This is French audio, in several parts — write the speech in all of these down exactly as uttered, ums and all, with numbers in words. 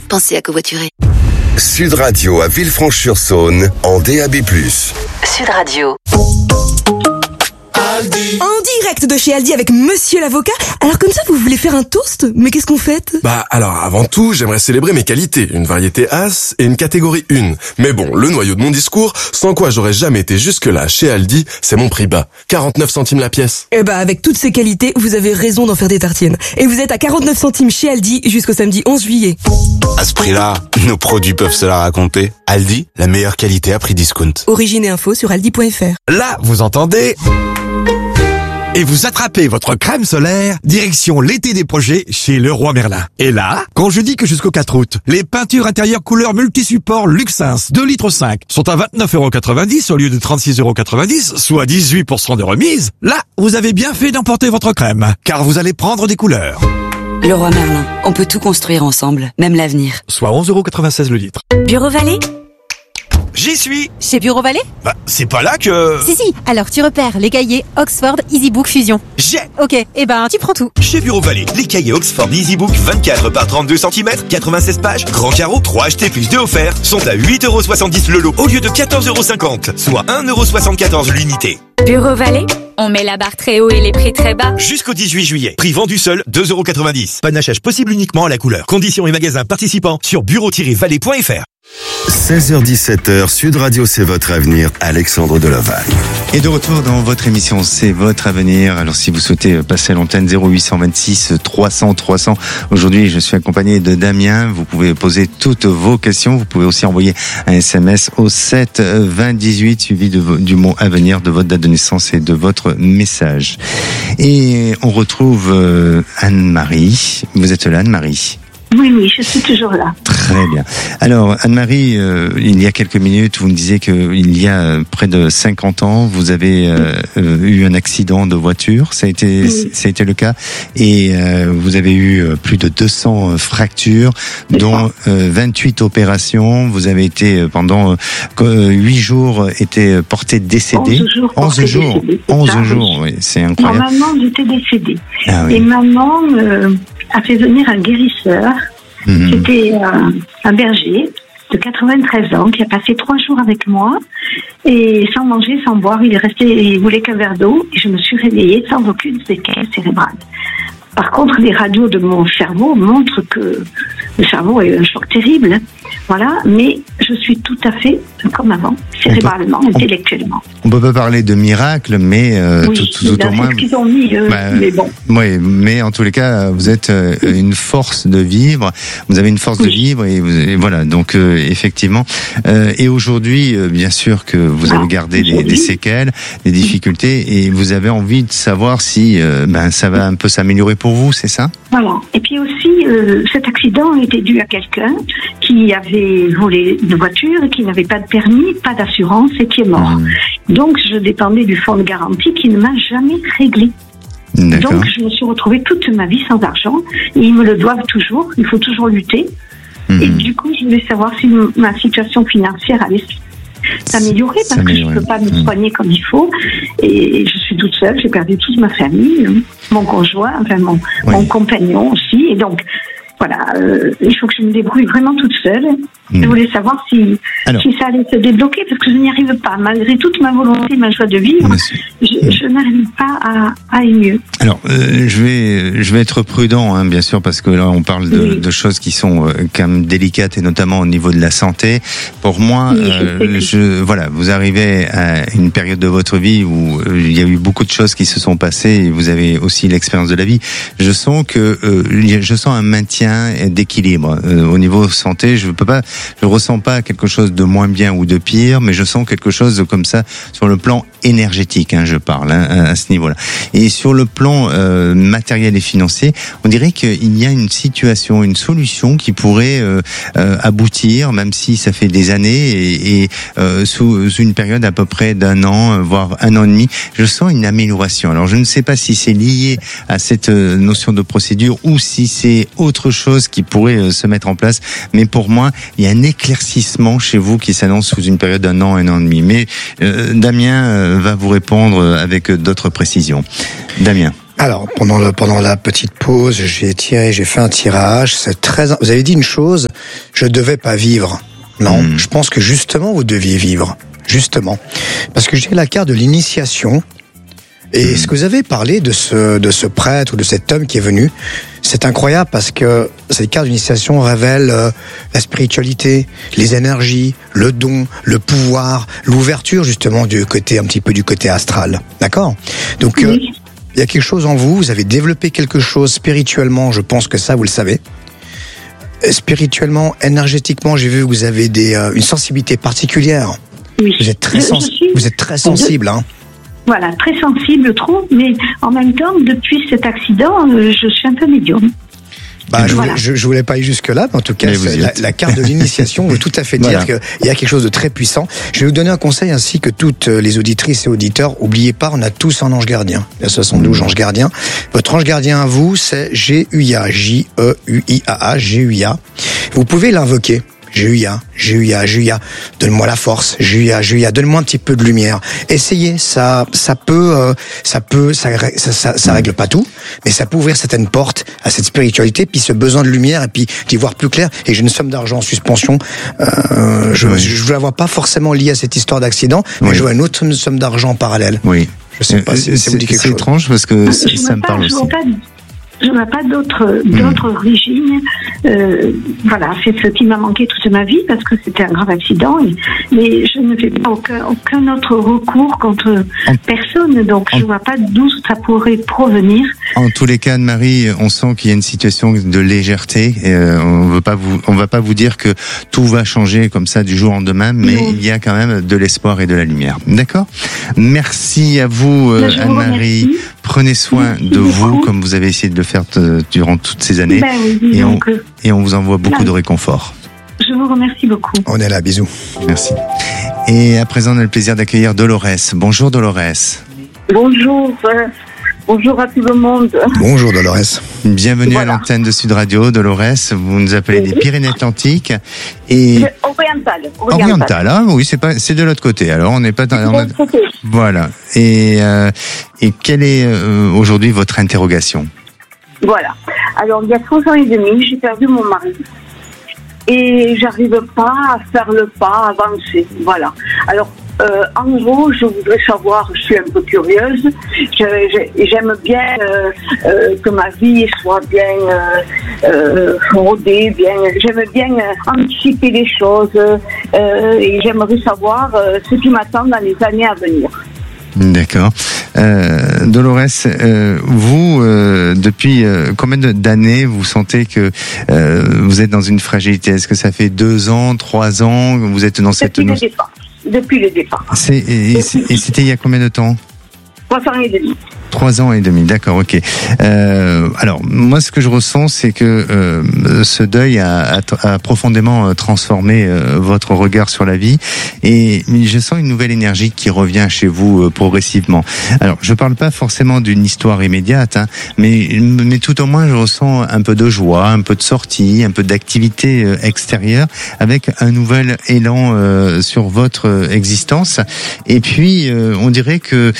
pensez à covoiturer. Sud Radio à Villefranche-sur-Saône en D A B plus. Sud Radio. Aldi. En direct de chez Aldi avec Monsieur l'avocat. Alors comme ça, vous voulez faire un toast? Mais qu'est-ce qu'on fait? Bah alors avant tout, j'aimerais célébrer mes qualités, une variété As et une catégorie un. Mais bon, le noyau de mon discours, sans quoi j'aurais jamais été jusque-là chez Aldi, c'est mon prix bas. quarante-neuf centimes la pièce. Eh bah avec toutes ces qualités, vous avez raison d'en faire des tartines. Et vous êtes à quarante-neuf centimes chez Aldi jusqu'au samedi onze juillet. À ce prix-là, nos produits peuvent se la raconter. Aldi, la meilleure qualité à prix discount. Origine et info sur aldi point fr. Là, vous entendez ? Et vous attrapez votre crème solaire, direction l'été des projets chez Leroy Merlin. Et là, quand je dis que jusqu'au quatre août, les peintures intérieures couleur multisupport Luxins deux litres cinq sont à vingt-neuf euros quatre-vingt-dix au lieu de trente-six euros quatre-vingt-dix, soit dix-huit pour cent de remise, là, vous avez bien fait d'emporter votre crème, car vous allez prendre des couleurs. Leroy Merlin, on peut tout construire ensemble, même l'avenir. Soit onze euros quatre-vingt-seize le litre. Bureau Vallée ? J'y suis. Chez Bureau Vallée ? Bah, c'est pas là que... Si, si. Alors, tu repères les cahiers Oxford EasyBook Fusion. J'ai. Ok, eh ben, tu prends tout. Chez Bureau Vallée, les cahiers Oxford EasyBook vingt-quatre par trente-deux centimètres, quatre-vingt-seize pages, grand carreau, trois achetés plus deux offerts, sont à huit euros soixante-dix le lot au lieu de quatorze euros cinquante, soit un euro soixante-quatorze l'unité. Bureau Vallée ? On met la barre très haut et les prix très bas. Jusqu'au dix-huit juillet. Prix vendu seul, deux euros quatre-vingt-dix. Panachage possible uniquement à la couleur. Conditions et magasins participants sur bureau tiret vallée point fr. seize heures dix-sept heures, Sud Radio, c'est votre avenir. Alexandre Delovagne. Et de retour dans votre émission, c'est votre avenir. Alors si vous souhaitez passer à l'antenne, zéro huit cent vingt-six trois cents trois cents. Aujourd'hui, je suis accompagné de Damien. Vous pouvez poser toutes vos questions. Vous pouvez aussi envoyer un S M S au sept vingt dix-huit suivi de, du mot avenir, de votre date de naissance et de votre message. Et on retrouve euh, Anne-Marie. Vous êtes là, Anne-Marie? Oui, oui, je suis toujours là. Très bien. Alors, Anne-Marie, euh, il y a quelques minutes, vous me disiez qu'il y a près de cinquante ans, vous avez euh, euh, eu un accident de voiture. Ça a été, oui. ça a été le cas. Et euh, vous avez eu plus de deux cents fractures, dont euh, vingt-huit opérations. Vous avez été pendant euh, huit jours été porté décédé. onze jours. onze jours. Décédé, onze jours, oui, c'est incroyable. Normalement, j'étais décédée. Ah, oui. Et maman euh, a fait venir un guérisseur. Mmh. C'était euh, un berger de quatre-vingt-treize ans qui a passé trois jours avec moi et sans manger, sans boire, il est resté, il voulait qu'un verre d'eau et je me suis réveillée sans aucune séquelle cérébrale. Par contre, les radios de mon cerveau montrent que le cerveau a eu un choc terrible, voilà, mais je suis tout à fait comme avant, cérébralement, on peut, intellectuellement. On peut pas parler de miracle, mais euh, oui, tout, tout, tout au moins. C'est ce qu'ils ont mis, euh, bah, mais bon. Oui, mais en tous les cas, vous êtes euh, une force de vivre. Vous avez une force oui. de vivre et, vous, et voilà. Donc euh, effectivement, euh, et aujourd'hui, euh, bien sûr que vous avez gardé des, des séquelles, des difficultés, et vous avez envie de savoir si euh, ben ça va un peu s'améliorer pour vous, c'est ça? Voilà. Et puis aussi, euh, cet accident était dû à quelqu'un qui avait volé une voiture et qui n'avait pas de permis, pas d'assurance et qui est mort. Mmh. Donc, je dépendais du fonds de garantie qui ne m'a jamais réglé. D'accord. Donc, je me suis retrouvée toute ma vie sans argent et ils me le doivent toujours. Il faut toujours lutter. Mmh. Et du coup, je voulais savoir si ma situation financière allait s'améliorer parce que je ne peux pas me soigner comme il faut et je suis toute seule, j'ai perdu toute ma famille, mon conjoint, enfin mon, oui. mon compagnon aussi, et donc voilà, euh, il faut que je me débrouille vraiment toute seule. Mmh. Je voulais savoir si, si ça allait se débloquer parce que je n'y arrive pas. Malgré toute ma volonté, ma joie de vivre, je, je n'arrive pas à, à aller mieux. Alors, euh, je vais, je vais être prudent, hein, bien sûr, parce que là, on parle de, oui. de choses qui sont euh, quand même délicates et notamment au niveau de la santé. Pour moi, oui, euh, je, voilà, vous arrivez à une période de votre vie où euh, il y a eu beaucoup de choses qui se sont passées et vous avez aussi l'expérience de la vie. Je sens que, euh, je sens un maintien d'équilibre euh, au niveau santé. Je peux pas, je ressens pas quelque chose de moins bien ou de pire, mais je sens quelque chose de comme ça sur le plan énergétique. Hein, je parle hein, à ce niveau-là. Et sur le plan euh, matériel et financier, on dirait qu'il y a une situation, une solution qui pourrait euh, euh, aboutir, même si ça fait des années et, et euh, sous une période à peu près d'un an, voire un an et demi, je sens une amélioration. Alors je ne sais pas si c'est lié à cette notion de procédure ou si c'est autre chose chose qui pourrait se mettre en place, mais pour moi il y a un éclaircissement chez vous qui s'annonce sous une période d'un an, un an et demi. Mais euh, Damien euh, va vous répondre avec d'autres précisions. Damien. Alors pendant le pendant la petite pause, j'ai tiré, j'ai fait un tirage. C'est très. Vous avez dit une chose, je devais pas vivre. Non, mmh. je pense que justement, vous deviez vivre. Justement. Parce que j'ai la carte de l'initiation. Et mmh. ce que vous avez parlé de ce, de ce prêtre ou de cet homme qui est venu, c'est incroyable parce que cette carte d'initiation révèle euh, la spiritualité, les énergies, le don, le pouvoir, l'ouverture justement du côté, un petit peu du côté astral. D'accord ? Donc, oui. euh, il y a quelque chose en vous, vous avez développé quelque chose spirituellement, je pense que ça, vous le savez. Spirituellement, énergétiquement, j'ai vu que vous avez des, euh, une sensibilité particulière. Oui. Vous êtes très, sens- suis... vous êtes très sensible, hein. Voilà, très sensible, trop, mais en même temps, depuis cet accident, euh, je suis un peu médium. Bah, je, voilà. voulais, je, je voulais pas aller jusque-là, mais en tout cas, la, la carte de l'initiation veut tout à fait dire voilà. qu'il y a quelque chose de très puissant. Je vais vous donner un conseil ainsi que toutes les auditrices et auditeurs. Oubliez pas, on a tous un ange gardien. Il y a soixante-douze anges gardiens. Votre ange gardien à vous, c'est G U I A, J E U I A A, G U I A. Vous pouvez l'invoquer. G U I A, G U I A, G U I A, donne-moi la force, G U I A, G U I A, donne-moi un petit peu de lumière. Essayez, ça, ça peut, euh, ça peut, ça, ça, ça, ça règle pas tout, mais ça peut ouvrir certaines portes à cette spiritualité, puis ce besoin de lumière, et puis d'y voir plus clair. Et j'ai une somme d'argent en suspension. Euh, je, oui. je, je la vois pas forcément liée à cette histoire d'accident, mais oui. je vois une autre somme d'argent en parallèle. Oui. Je sais pas si ça vous dit quelque chose. C'est étrange parce que ça, ça me parle aussi. Je n'ai pas d'autre, d'autre mmh. origine. Euh, voilà, c'est ce qui m'a manqué toute ma vie parce que c'était un grave accident. Et, mais je ne fais pas aucun, aucun autre recours contre en, personne. Donc, en, je ne vois pas d'où ça pourrait provenir. En tous les cas, Anne-Marie, on sent qu'il y a une situation de légèreté. Et, euh, on veut pas vous, on va pas vous dire que tout va changer comme ça du jour au lendemain, mais mmh. il y a quand même de l'espoir et de la lumière. D'accord ? Merci à vous, euh, Anne-Marie. Remercie. Prenez soin Merci de beaucoup. Vous, comme vous avez essayé de le faire te, durant toutes ces années. Ben oui, et, on, que... et on vous envoie beaucoup de réconfort. Je vous remercie beaucoup. On est là, bisous. Merci. Et à présent, on a le plaisir d'accueillir Dolores. Bonjour Dolores. Bonjour. Euh, bonjour à tout le monde. Bonjour Dolores. Bienvenue voilà. à l'antenne de Sud Radio, Dolores. Vous nous appelez oui. des Pyrénées-Atlantiques. Et... Oriental. Oriental, Oriental hein oui, c'est pas, c'est de l'autre côté. Alors on n'est pas dans. On a... Voilà. Et euh, et quelle est euh, aujourd'hui votre interrogation? Voilà. Alors il y a trois ans et demi, j'ai perdu mon mari et j'arrive pas à faire le pas, à avancer. Voilà. Alors. Euh, en gros, je voudrais savoir, je suis un peu curieuse, je, je, j'aime bien euh, euh, que ma vie soit bien euh, euh, rodée, bien, j'aime bien euh, anticiper les choses euh, et j'aimerais savoir euh, ce qui m'attend dans les années à venir. D'accord. Euh, Dolores, euh, vous, euh, depuis euh, combien d'années vous sentez que euh, vous êtes dans une fragilité? Est-ce que ça fait deux ans, trois ans, vous êtes dans cette... Depuis le départ. Depuis le départ. C'est, et, et, et c'était il y a combien de temps? Trois ans et demi. Trois ans et demi, d'accord, ok. Euh, alors, moi, ce que je ressens, c'est que euh, ce deuil a, a, a profondément transformé euh, votre regard sur la vie, et je sens une nouvelle énergie qui revient chez vous euh, progressivement. Alors, je parle pas forcément d'une histoire immédiate, hein, mais, mais tout au moins, je ressens un peu de joie, un peu de sortie, un peu d'activité euh, extérieure, avec un nouvel élan euh, sur votre existence. Et puis, euh, on dirait que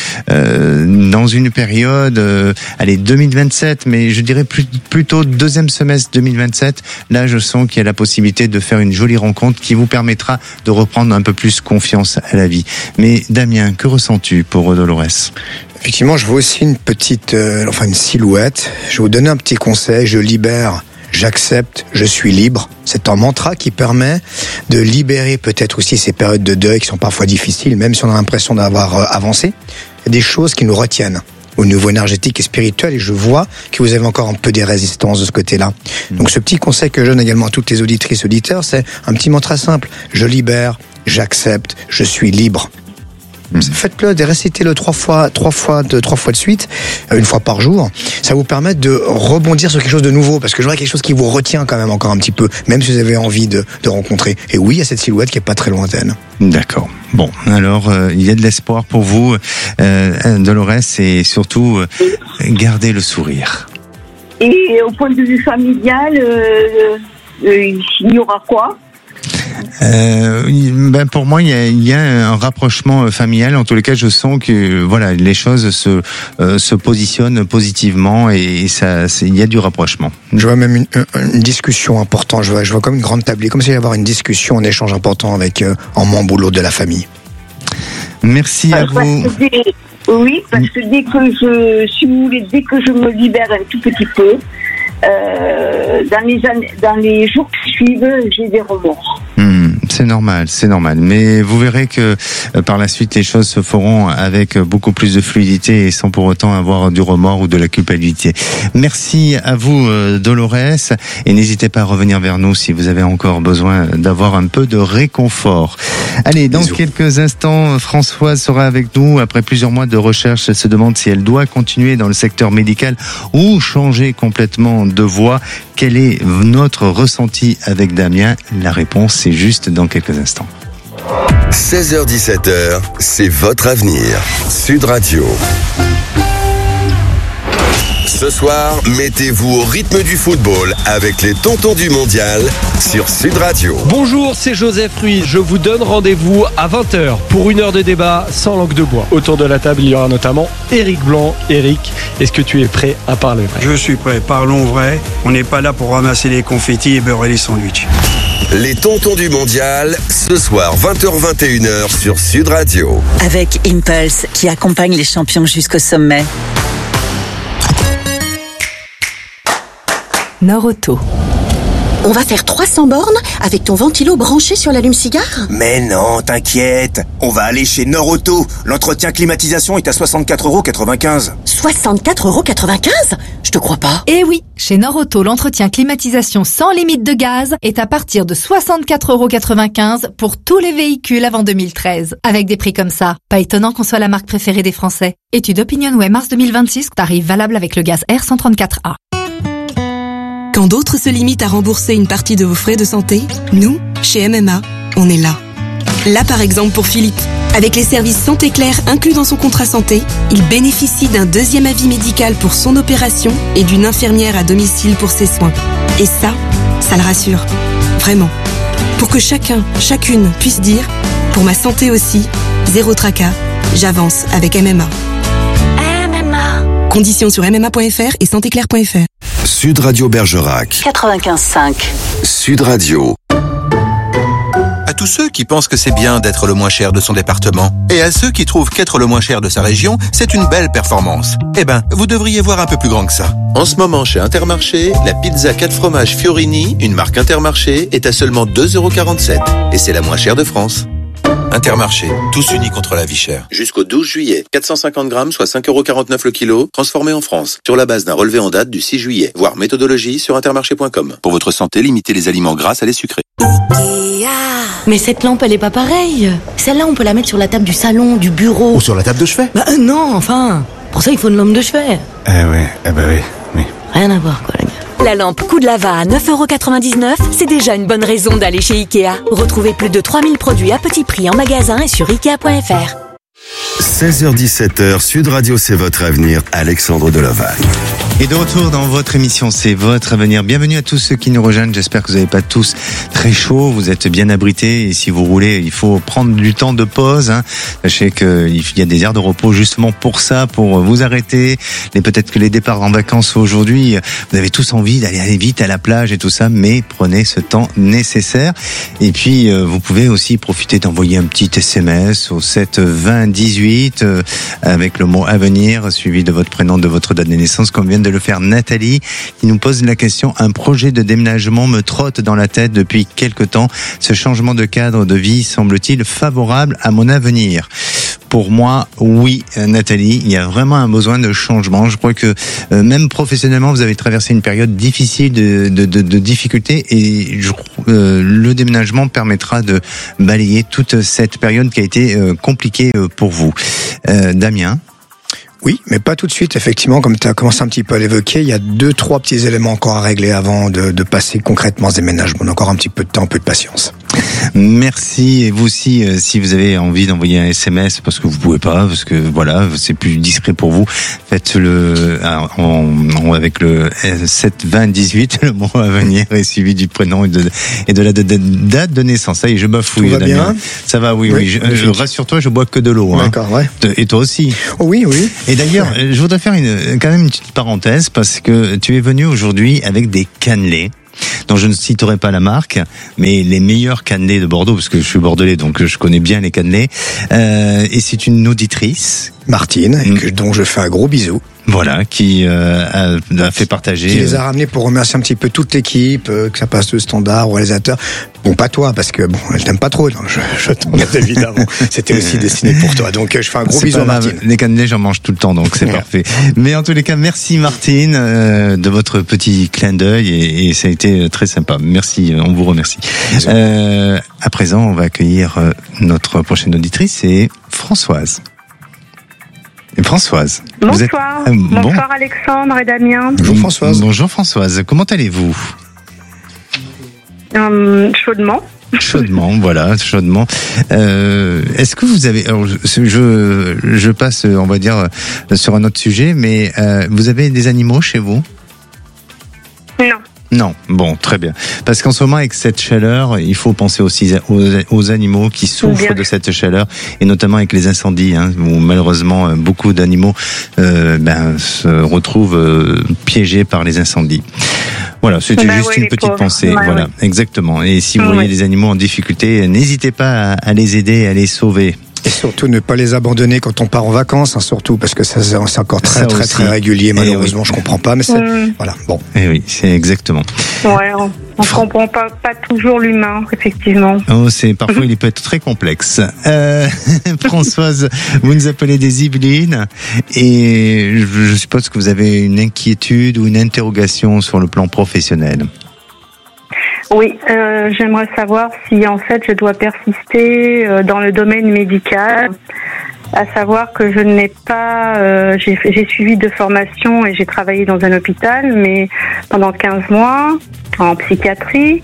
euh, dans une période, euh, allez, deux mille vingt-sept, mais je dirais plus, plutôt deuxième semestre deux mille vingt-sept, là je sens qu'il y a la possibilité de faire une jolie rencontre qui vous permettra de reprendre un peu plus confiance à la vie. Mais Damien, que ressens-tu pour Dolores? Effectivement, je vois aussi une petite, euh, enfin une silhouette. Je vais vous donner un petit conseil, je libère, j'accepte, je suis libre. C'est un mantra qui permet de libérer peut-être aussi ces périodes de deuil qui sont parfois difficiles, même si on a l'impression d'avoir euh, avancé. Il y a des choses qui nous retiennent au niveau énergétique et spirituel, et je vois que vous avez encore un peu des résistances de ce côté-là. Mmh. Donc ce petit conseil que je donne également à toutes les auditrices et auditeurs, c'est un petit mantra simple. Je libère, j'accepte, je suis libre. Mmh. Faites-le, récitez-le trois fois, trois fois, de, trois fois de suite, une fois par jour. Ça vous permet de rebondir sur quelque chose de nouveau, parce que je vois quelque chose qui vous retient quand même encore un petit peu, même si vous avez envie de, de rencontrer. Et oui, il y a cette silhouette qui est pas très lointaine. D'accord. Bon, alors euh, il y a de l'espoir pour vous, euh, Dolores, et surtout euh, gardez le sourire. Et au point de vue familial, euh, euh, il y aura quoi? euh, ben pour moi, il y a, il y a un rapprochement familial. En tous les cas, je sens que voilà, les choses se euh, se positionnent positivement et ça, c'est, il y a du rapprochement. Je vois même une, une discussion importante. Je vois, je vois comme une grande tablée, comme s'il y avait avoir une discussion, un échange important avec euh, un membre ou l'autre de la famille. Merci à euh, vous. Parce que dès, oui, parce que dès que je, si vous voulez, dès que je me libère un tout petit peu, euh, dans les années, dans les jours qui suivent, j'ai des remords. Mmh, c'est normal, c'est normal. Mais vous verrez que euh, par la suite, les choses se feront avec beaucoup plus de fluidité et sans pour autant avoir du remords ou de la culpabilité. Merci à vous, euh, Dolores, et n'hésitez pas à revenir vers nous si vous avez encore besoin d'avoir un peu de réconfort. Allez, dans Bisous. quelques instants, Françoise sera avec nous. Après plusieurs mois de recherche, elle se demande si elle doit continuer dans le secteur médical ou changer complètement de voie. Quel est notre ressenti avec Damien? La réponse, c'est juste dans quelques instants. seize heures dix-sept heures, c'est votre avenir. Sud Radio. Ce soir, mettez-vous au rythme du football avec les tontons du mondial sur Sud Radio. Bonjour, c'est Joseph Ruiz. Je vous donne rendez-vous à vingt heures pour une heure de débat sans langue de bois. Autour de la table, il y aura notamment Éric Blanc. Éric, est-ce que tu es prêt à parler vrai? Je suis prêt, parlons vrai. On n'est pas là pour ramasser les confettis et beurrer les sandwichs. Les tontons du mondial, ce soir vingt heures vingt et une heures sur Sud Radio. Avec Impulse qui accompagne les champions jusqu'au sommet. Norauto. On va faire trois cents bornes avec ton ventilo branché sur l'allume-cigare? Mais non, t'inquiète. On va aller chez Norauto. L'entretien climatisation est à soixante-quatre euros quatre-vingt-quinze. soixante-quatre euros quatre-vingt-quinze? Je te crois pas. Eh oui, chez Norauto, l'entretien climatisation sans limite de gaz est à partir de soixante-quatre euros quatre-vingt-quinze pour tous les véhicules avant deux mille treize. Avec des prix comme ça, pas étonnant qu'on soit la marque préférée des Français. Étude OpinionWay mars deux mille vingt-six, tarif valable avec le gaz R cent trente-quatre A. Quand d'autres se limitent à rembourser une partie de vos frais de santé, nous, chez M M A, on est là. Là par exemple pour Philippe. Avec les services Santé Claire inclus dans son contrat santé, il bénéficie d'un deuxième avis médical pour son opération et d'une infirmière à domicile pour ses soins. Et ça, ça le rassure. Vraiment. Pour que chacun, chacune puisse dire, pour ma santé aussi, zéro tracas, j'avance avec M M A. M M A. Conditions sur m m a point f r et santé claire point f r. Sud Radio Bergerac. quatre-vingt-quinze cinq. Sud Radio. À tous ceux qui pensent que c'est bien d'être le moins cher de son département, et à ceux qui trouvent qu'être le moins cher de sa région, c'est une belle performance. Eh ben, vous devriez voir un peu plus grand que ça. En ce moment, chez Intermarché, la pizza quatre fromages Fiorini, une marque Intermarché, est à seulement deux euros quarante-sept. Et c'est la moins chère de France. Intermarché, tous unis contre la vie chère. Jusqu'au douze juillet, quatre cent cinquante grammes, soit cinq euros quarante-neuf le kilo, transformé en France, sur la base d'un relevé en date du six juillet. Voir méthodologie sur intermarché point com. Pour votre santé, limitez les aliments gras à les sucrés. Mais cette lampe, elle est pas pareille. Celle-là, on peut la mettre sur la table du salon, du bureau. Ou sur la table de chevet. Bah euh, non, enfin. Pour ça, il faut une lampe de chevet. Eh ouais, eh ben oui, oui. Rien à voir, quoi, les gars. La lampe coup de lava à neuf euros quatre-vingt-dix-neuf, c'est déjà une bonne raison d'aller chez Ikea. Retrouvez plus de trois mille produits à petit prix en magasin et sur ikea point f r. seize heures dix-sept heures, Sud Radio, c'est votre avenir. Alexandre Delovac. Et de retour dans votre émission, c'est votre avenir. Bienvenue à tous ceux qui nous rejoignent. J'espère que vous n'avez pas tous très chaud, vous êtes bien abrités. Et si vous roulez, il faut prendre du temps de pause. Hein. Sachez qu'il y a des aires de repos justement pour ça, pour vous arrêter. Et peut-être que les départs en vacances aujourd'hui, vous avez tous envie d'aller aller vite à la plage et tout ça, mais prenez ce temps nécessaire. Et puis, vous pouvez aussi profiter d'envoyer un petit S M S au sept vingt dix-huit euh, avec le mot avenir suivi de votre prénom, de votre date de naissance, comme vient de le faire Nathalie, qui nous pose la question: un projet de déménagement me trotte dans la tête depuis quelque temps. Ce changement de cadre de vie semble-t-il favorable à mon avenir? Pour moi, oui, Nathalie, il y a vraiment un besoin de changement. Je crois que euh, même professionnellement, vous avez traversé une période difficile de, de, de, de difficultés, et je, euh, le déménagement permettra de balayer toute cette période qui a été euh, compliquée euh, pour vous. Euh, Damien? Oui, mais pas tout de suite. Effectivement, comme tu as commencé un petit peu à l'évoquer, il y a deux, trois petits éléments encore à régler avant de, de passer concrètement ce déménagement. On a encore un petit peu de temps, un peu de patience. Merci. Et vous aussi, euh, si vous avez envie d'envoyer un S M S, parce que vous pouvez pas, parce que voilà, c'est plus discret pour vous, faites-le en, en, avec le sept vingt dix-huit, le mot à venir est suivi du prénom et de, et de la date de, date de naissance. Ça y est, je bafouille. Tout va Damien. bien. Ça va, oui, oui. oui. Je, je, rassure-toi, je bois que de l'eau. D'accord, hein. ouais. Et toi aussi. Oh, oui, oui. Et d'ailleurs, je voudrais faire une, quand même une petite parenthèse, parce que tu es venu aujourd'hui avec des cannelés, dont je ne citerai pas la marque, mais les meilleurs cannelés de Bordeaux, parce que je suis bordelais, donc je connais bien les cannelés. Euh, et c'est une auditrice, Martine, mmh. que, dont je fais un gros bisou. Voilà, qui euh, a, a fait partager. Qui les a ramenés pour remercier un petit peu toute l'équipe, euh, que ça passe de standard au réalisateur. Bon, pas toi, parce que bon, je t'aime pas trop. Non, je, je t'en ai évidemment. C'était aussi destiné pour toi. Donc, je fais un gros c'est bisou à Martine. Les cannelés, j'en mange tout le temps, donc c'est ouais. parfait. Mais en tous les cas, merci Martine euh, de votre petit clin d'œil et, et ça a été très sympa. Merci, on vous remercie. Euh, à présent, on va accueillir notre prochaine auditrice, c'est Françoise. Et Françoise. Bonsoir. Vous êtes... euh, bon... Bonsoir Alexandre et Damien. Bonjour Françoise. Bonjour Françoise. Comment allez-vous ? euh, Chaudement. Chaudement, voilà, chaudement. Euh, est-ce que vous avez, alors, je, je passe, on va dire, sur un autre sujet, mais euh, vous avez des animaux chez vous ? Non. Non, bon, très bien. Parce qu'en ce moment, avec cette chaleur, il faut penser aussi aux, aux animaux qui souffrent bien. de cette chaleur, et notamment avec les incendies, hein, où malheureusement beaucoup d'animaux euh, ben, se retrouvent euh, piégés par les incendies. Voilà, c'était bah juste oui, une petite pauvres. pensée. Ouais, voilà, ouais. exactement. Et si vous ouais. voyez des animaux en difficulté, n'hésitez pas à, à les aider, à les sauver. Et surtout ne pas les abandonner quand on part en vacances, hein, surtout parce que ça c'est encore très ça très aussi. très régulier. Malheureusement, oui. je comprends pas, mais c'est mmh. voilà. Bon. Et oui, c'est exactement. Ouais, on, on comprend pas pas toujours l'humain, effectivement. Oh, c'est parfois il peut être très complexe. Euh, Françoise, vous nous appelez des Yvelines et je, je suppose que vous avez une inquiétude ou une interrogation sur le plan professionnel. Oui, euh, j'aimerais savoir si en fait je dois persister euh, dans le domaine médical, à savoir que je n'ai pas, euh, j'ai, j'ai suivi deux formations et j'ai travaillé dans un hôpital, mais pendant quinze mois en psychiatrie.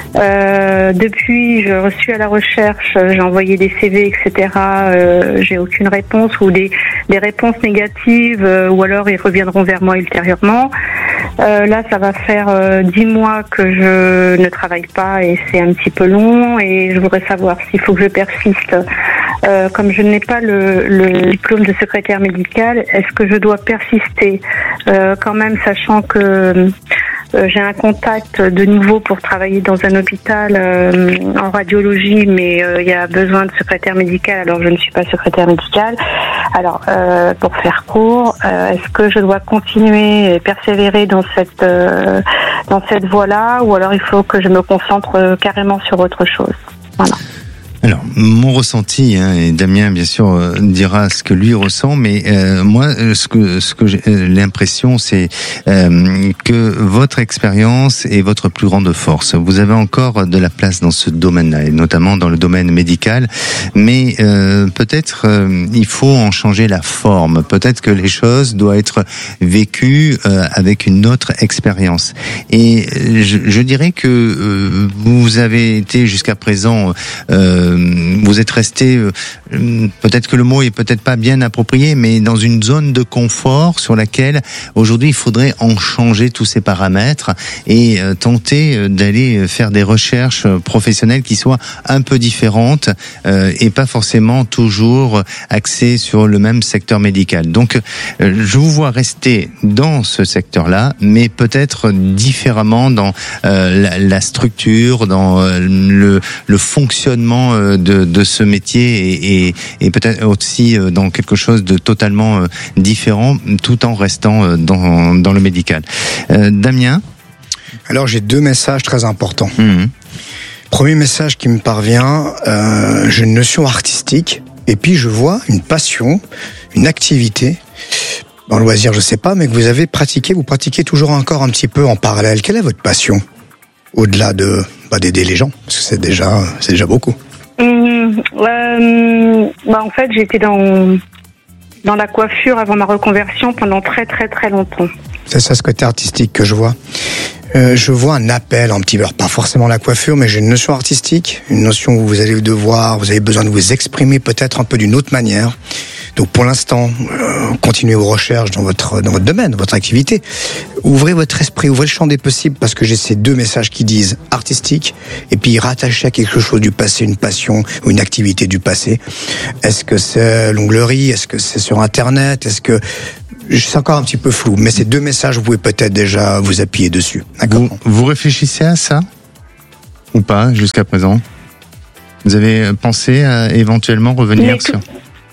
Euh, depuis, je suis à la recherche, j'ai envoyé des C V, et cetera. Euh, j'ai aucune réponse ou des, des réponses négatives, euh, ou alors ils reviendront vers moi ultérieurement. Euh, là, ça va faire euh, dix mois que je ne travaille pas et c'est un petit peu long et je voudrais savoir s'il faut que je persiste. Euh, comme je n'ai pas le, le diplôme de secrétaire médical, est-ce que je dois persister euh, quand même, sachant que euh, j'ai un contact de nouveau pour travailler dans un hôpital euh, en radiologie, mais euh, il y a besoin de secrétaire médical, alors je ne suis pas secrétaire médical. Alors, euh, pour faire court, euh, est-ce que je dois continuer et persévérer dans cette euh, dans cette voie-là, ou alors il faut que je me concentre carrément sur autre chose ? Voilà. Alors, mon ressenti, hein, et Damien, bien sûr, euh, dira ce que lui ressent, mais euh, moi, ce que, ce que j'ai euh, l'impression, c'est euh, que votre expérience est votre plus grande force. Vous avez encore de la place dans ce domaine-là, et notamment dans le domaine médical, mais euh, peut-être euh, il faut en changer la forme. Peut-être que les choses doivent être vécues euh, avec une autre expérience. Et je, je dirais que euh, vous avez été jusqu'à présent... Euh, vous êtes resté, peut-être que le mot est peut-être pas bien approprié, mais dans une zone de confort sur laquelle aujourd'hui il faudrait en changer tous ces paramètres et tenter d'aller faire des recherches professionnelles qui soient un peu différentes et pas forcément toujours axées sur le même secteur médical. Donc je vous vois rester dans ce secteur-là, mais peut-être différemment dans la, la structure, dans le, le fonctionnement De, de ce métier et, et, et peut-être aussi dans quelque chose de totalement différent, tout en restant dans, dans le médical. Euh, Damien ? Alors j'ai deux messages très importants. Mmh. Premier message qui me parvient, euh, j'ai une notion artistique et puis je vois une passion, une activité. Dans le loisir, je sais pas, mais que vous avez pratiqué, vous pratiquez toujours encore un petit peu en parallèle. Quelle est votre passion ? Au-delà de bah, d'aider les gens, parce que c'est déjà, c'est déjà beaucoup. Mmh, euh, bah en fait, j'étais dans dans la coiffure avant ma reconversion pendant très très très longtemps. C'est ça, ce côté artistique que je vois. Euh, je vois un appel un petit peu, alors pas forcément la coiffure, mais j'ai une notion artistique, une notion où vous allez devoir, vous avez besoin de vous exprimer peut-être un peu d'une autre manière. Donc pour l'instant, euh, continuez vos recherches dans votre dans votre domaine, dans votre activité. Ouvrez votre esprit, ouvrez le champ des possibles, parce que j'ai ces deux messages qui disent artistique et puis rattaché à quelque chose du passé, une passion ou une activité du passé. Est-ce que c'est l'onglerie? Est-ce que c'est sur Internet? Est-ce que c'est encore un petit peu flou, mais ces deux messages, vous pouvez peut-être déjà vous appuyer dessus. D'accord. Vous, vous réfléchissez à ça ou pas jusqu'à présent? Vous avez pensé à éventuellement revenir Mais sur...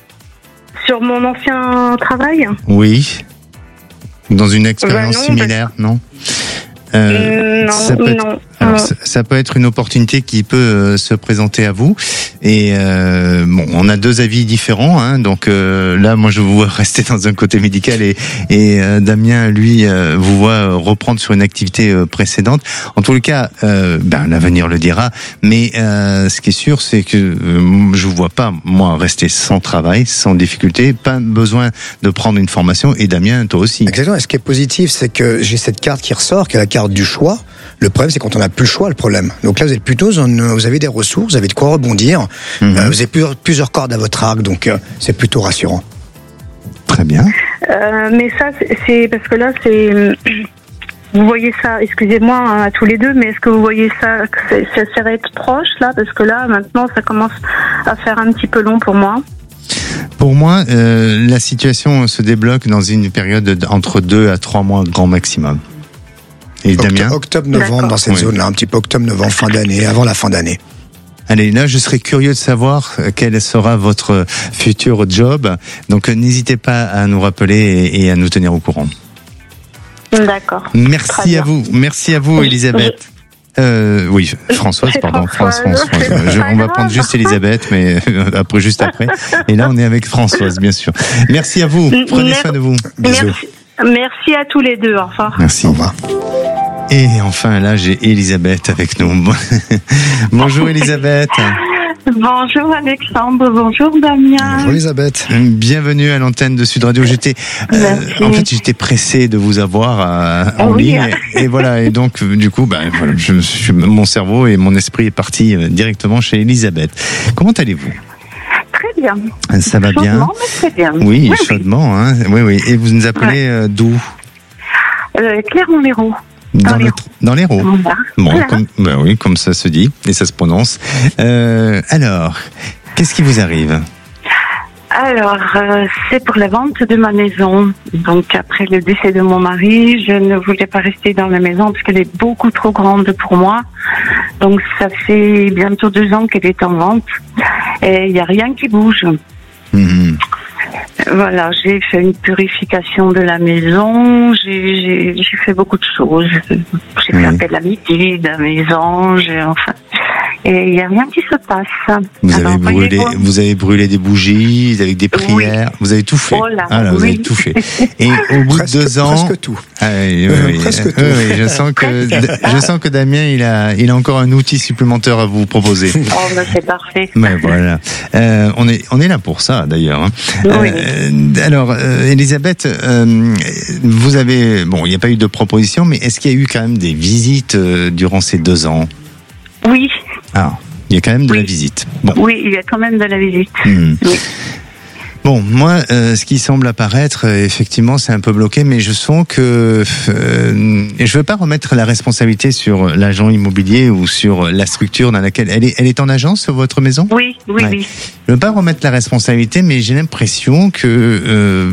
Sur mon ancien travail? Oui. Dans une expérience bah non, similaire, parce... non euh, Non, ça peut être, non. alors, ça, ça peut être une opportunité qui peut euh, se présenter à vous. Et euh, bon, on a deux avis différents, hein, donc euh, là, moi, je vous vois rester dans un côté médical et, et euh, Damien, lui, euh, vous voit reprendre sur une activité euh, précédente. En tous les cas, euh, ben, l'avenir le dira. Mais euh, ce qui est sûr, c'est que euh, je vous vois pas, moi, rester sans travail, sans difficulté, pas besoin de prendre une formation. Et Damien, toi aussi. Exactement. Et ce qui est positif, c'est que j'ai cette carte qui ressort, qui est la carte du choix. Le problème, c'est quand on n'a plus le choix, le problème. Donc là, vous êtes plutôt, vous avez des ressources, vous avez de quoi rebondir. Mmh. Euh, vous avez plusieurs, plusieurs cordes à votre arc, donc euh, c'est plutôt rassurant. Très bien. Euh, mais ça, c'est parce que là, c'est... Vous voyez ça, excusez-moi hein, à tous les deux, mais est-ce que vous voyez ça, que ça, ça va être proche là? Parce que là, maintenant, ça commence à faire un petit peu long pour moi. Pour moi, euh, la situation se débloque dans une période de, entre deux à trois mois grand maximum. Et Octo- Damien? Octobre, novembre, D'accord. dans cette Oui. zone-là, un petit peu octobre, novembre, fin d'année, avant la fin d'année. Allez, là, je serais curieux de savoir quel sera votre futur job. Donc, n'hésitez pas à nous rappeler et, et à nous tenir au courant. D'accord. Merci à vous. Merci à vous, Elisabeth. Euh, oui, Françoise, C'est pardon, Françoise. Françoise. C'est Je- pas on va grave. prendre juste Elisabeth, mais euh, après, juste après. Et là, on est avec Françoise, bien sûr. Merci à vous. Prenez Mer- soin de vous. Merci, merci à tous les deux. Au revoir. Merci. Au revoir. Et enfin, là, j'ai Elisabeth avec nous. Bonjour, Elisabeth. Bonjour Alexandre, bonjour Damien. Bonjour Elisabeth. Bienvenue à l'antenne de Sud Radio. J'étais, euh, en fait, j'étais pressé de vous avoir euh, en Oui. ligne. Et, et voilà. Et donc, du coup, ben, voilà, je, je, mon cerveau et mon esprit est parti euh, directement chez Elisabeth. Comment allez-vous? Très bien. Ça va bien? Chaudement, mais très bien. Oui, oui chaudement. Hein. Oui, oui. Et vous nous appelez Ouais. euh, d'où? Euh, Clermont-Lérault. Dans, le, dans l'Hérault. Voilà. Bon, Voilà. comme, ben oui, comme ça se dit et ça se prononce. Euh, alors, qu'est-ce qui vous arrive? Alors, euh, c'est pour la vente de ma maison. Donc, après le décès de mon mari, je ne voulais pas rester dans la maison parce qu'elle est beaucoup trop grande pour moi. Donc, ça fait bientôt deux ans qu'elle est en vente et il n'y a rien qui bouge. Mmh. Voilà, j'ai fait une purification de la maison, j'ai, j'ai, j'ai fait beaucoup de choses. J'ai fait Oui. appel à midi de la maison, j'ai, enfin, et il n'y a rien qui se passe. Vous Alors, avez brûlé, voyez-vous, vous avez brûlé des bougies avec des prières. Vous avez tout fait. Oh là, Ah là, vous oui. avez tout fait. Et au bout Presque- de deux ans, presque tout. Ah oui, oui, oui. Presque Oui, tout. oui, je sens que je sens que Damien, il a, il a encore un outil supplémentaire à vous proposer. Oh, ben, c'est parfait. Mais voilà. Euh, on est, on est là pour ça d'ailleurs. Hein. Oui. Euh, alors, euh, Elisabeth, euh, vous avez, bon, il n'y a pas eu de proposition, mais est-ce qu'il y a eu quand même des visites euh, durant ces deux ans? Oui, Ah, il y a quand même de la visite. Bon. oui, il y a quand même de la visite. Hmm. Oui. Bon, moi, euh, ce qui semble apparaître, euh, effectivement, c'est un peu bloqué, mais je sens que euh, je ne veux pas remettre la responsabilité sur l'agent immobilier ou sur la structure dans laquelle elle est. Elle est en agence, votre maison? Oui, oui, Ouais. oui. Je ne veux pas remettre la responsabilité, mais j'ai l'impression que euh,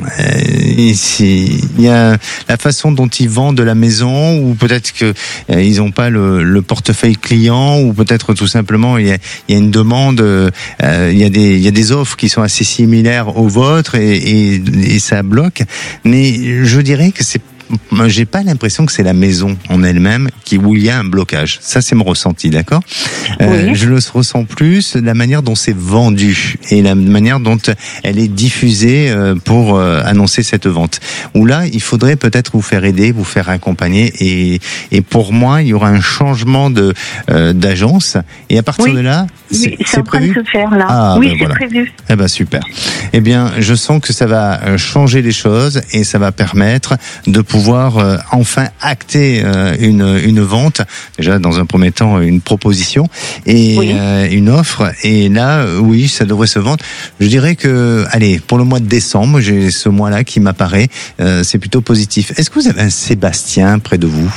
euh, c'est- il y a la façon dont ils vendent la maison, ou peut-être que euh, ils n'ont pas le, le portefeuille client, ou peut-être tout simplement il y a, il y a une demande, euh, il y a des il y a des offres qui sont assez similaires aux vôtres et, et, et ça bloque. Mais je dirais que c'est j'ai pas l'impression que c'est la maison en elle-même qui où il y a un blocage. Ça, c'est mon ressenti, d'accord? Euh, Oui. je le ressens plus la manière dont c'est vendu et la manière dont elle est diffusée euh, pour euh, annoncer cette vente. Où là, il faudrait peut-être vous faire aider, vous faire accompagner et et pour moi, il y aura un changement de euh, d'agence et à partir Oui. de là, c'est Oui, c'est c'est en train de prévu. se faire là. Ah, oui, ben c'est voilà. prévu. Eh ben super. Eh bien, je sens que ça va euh, changer les choses et ça va permettre de pouvoir pouvoir euh, enfin acter euh, une, une vente. Déjà, dans un premier temps, une proposition et oui. euh, une offre. Et là, oui, ça devrait se vendre. Je dirais que, allez, pour le mois de décembre, j'ai ce mois-là qui m'apparaît. Euh, c'est plutôt positif. Est-ce que vous avez un Sébastien près de vous ?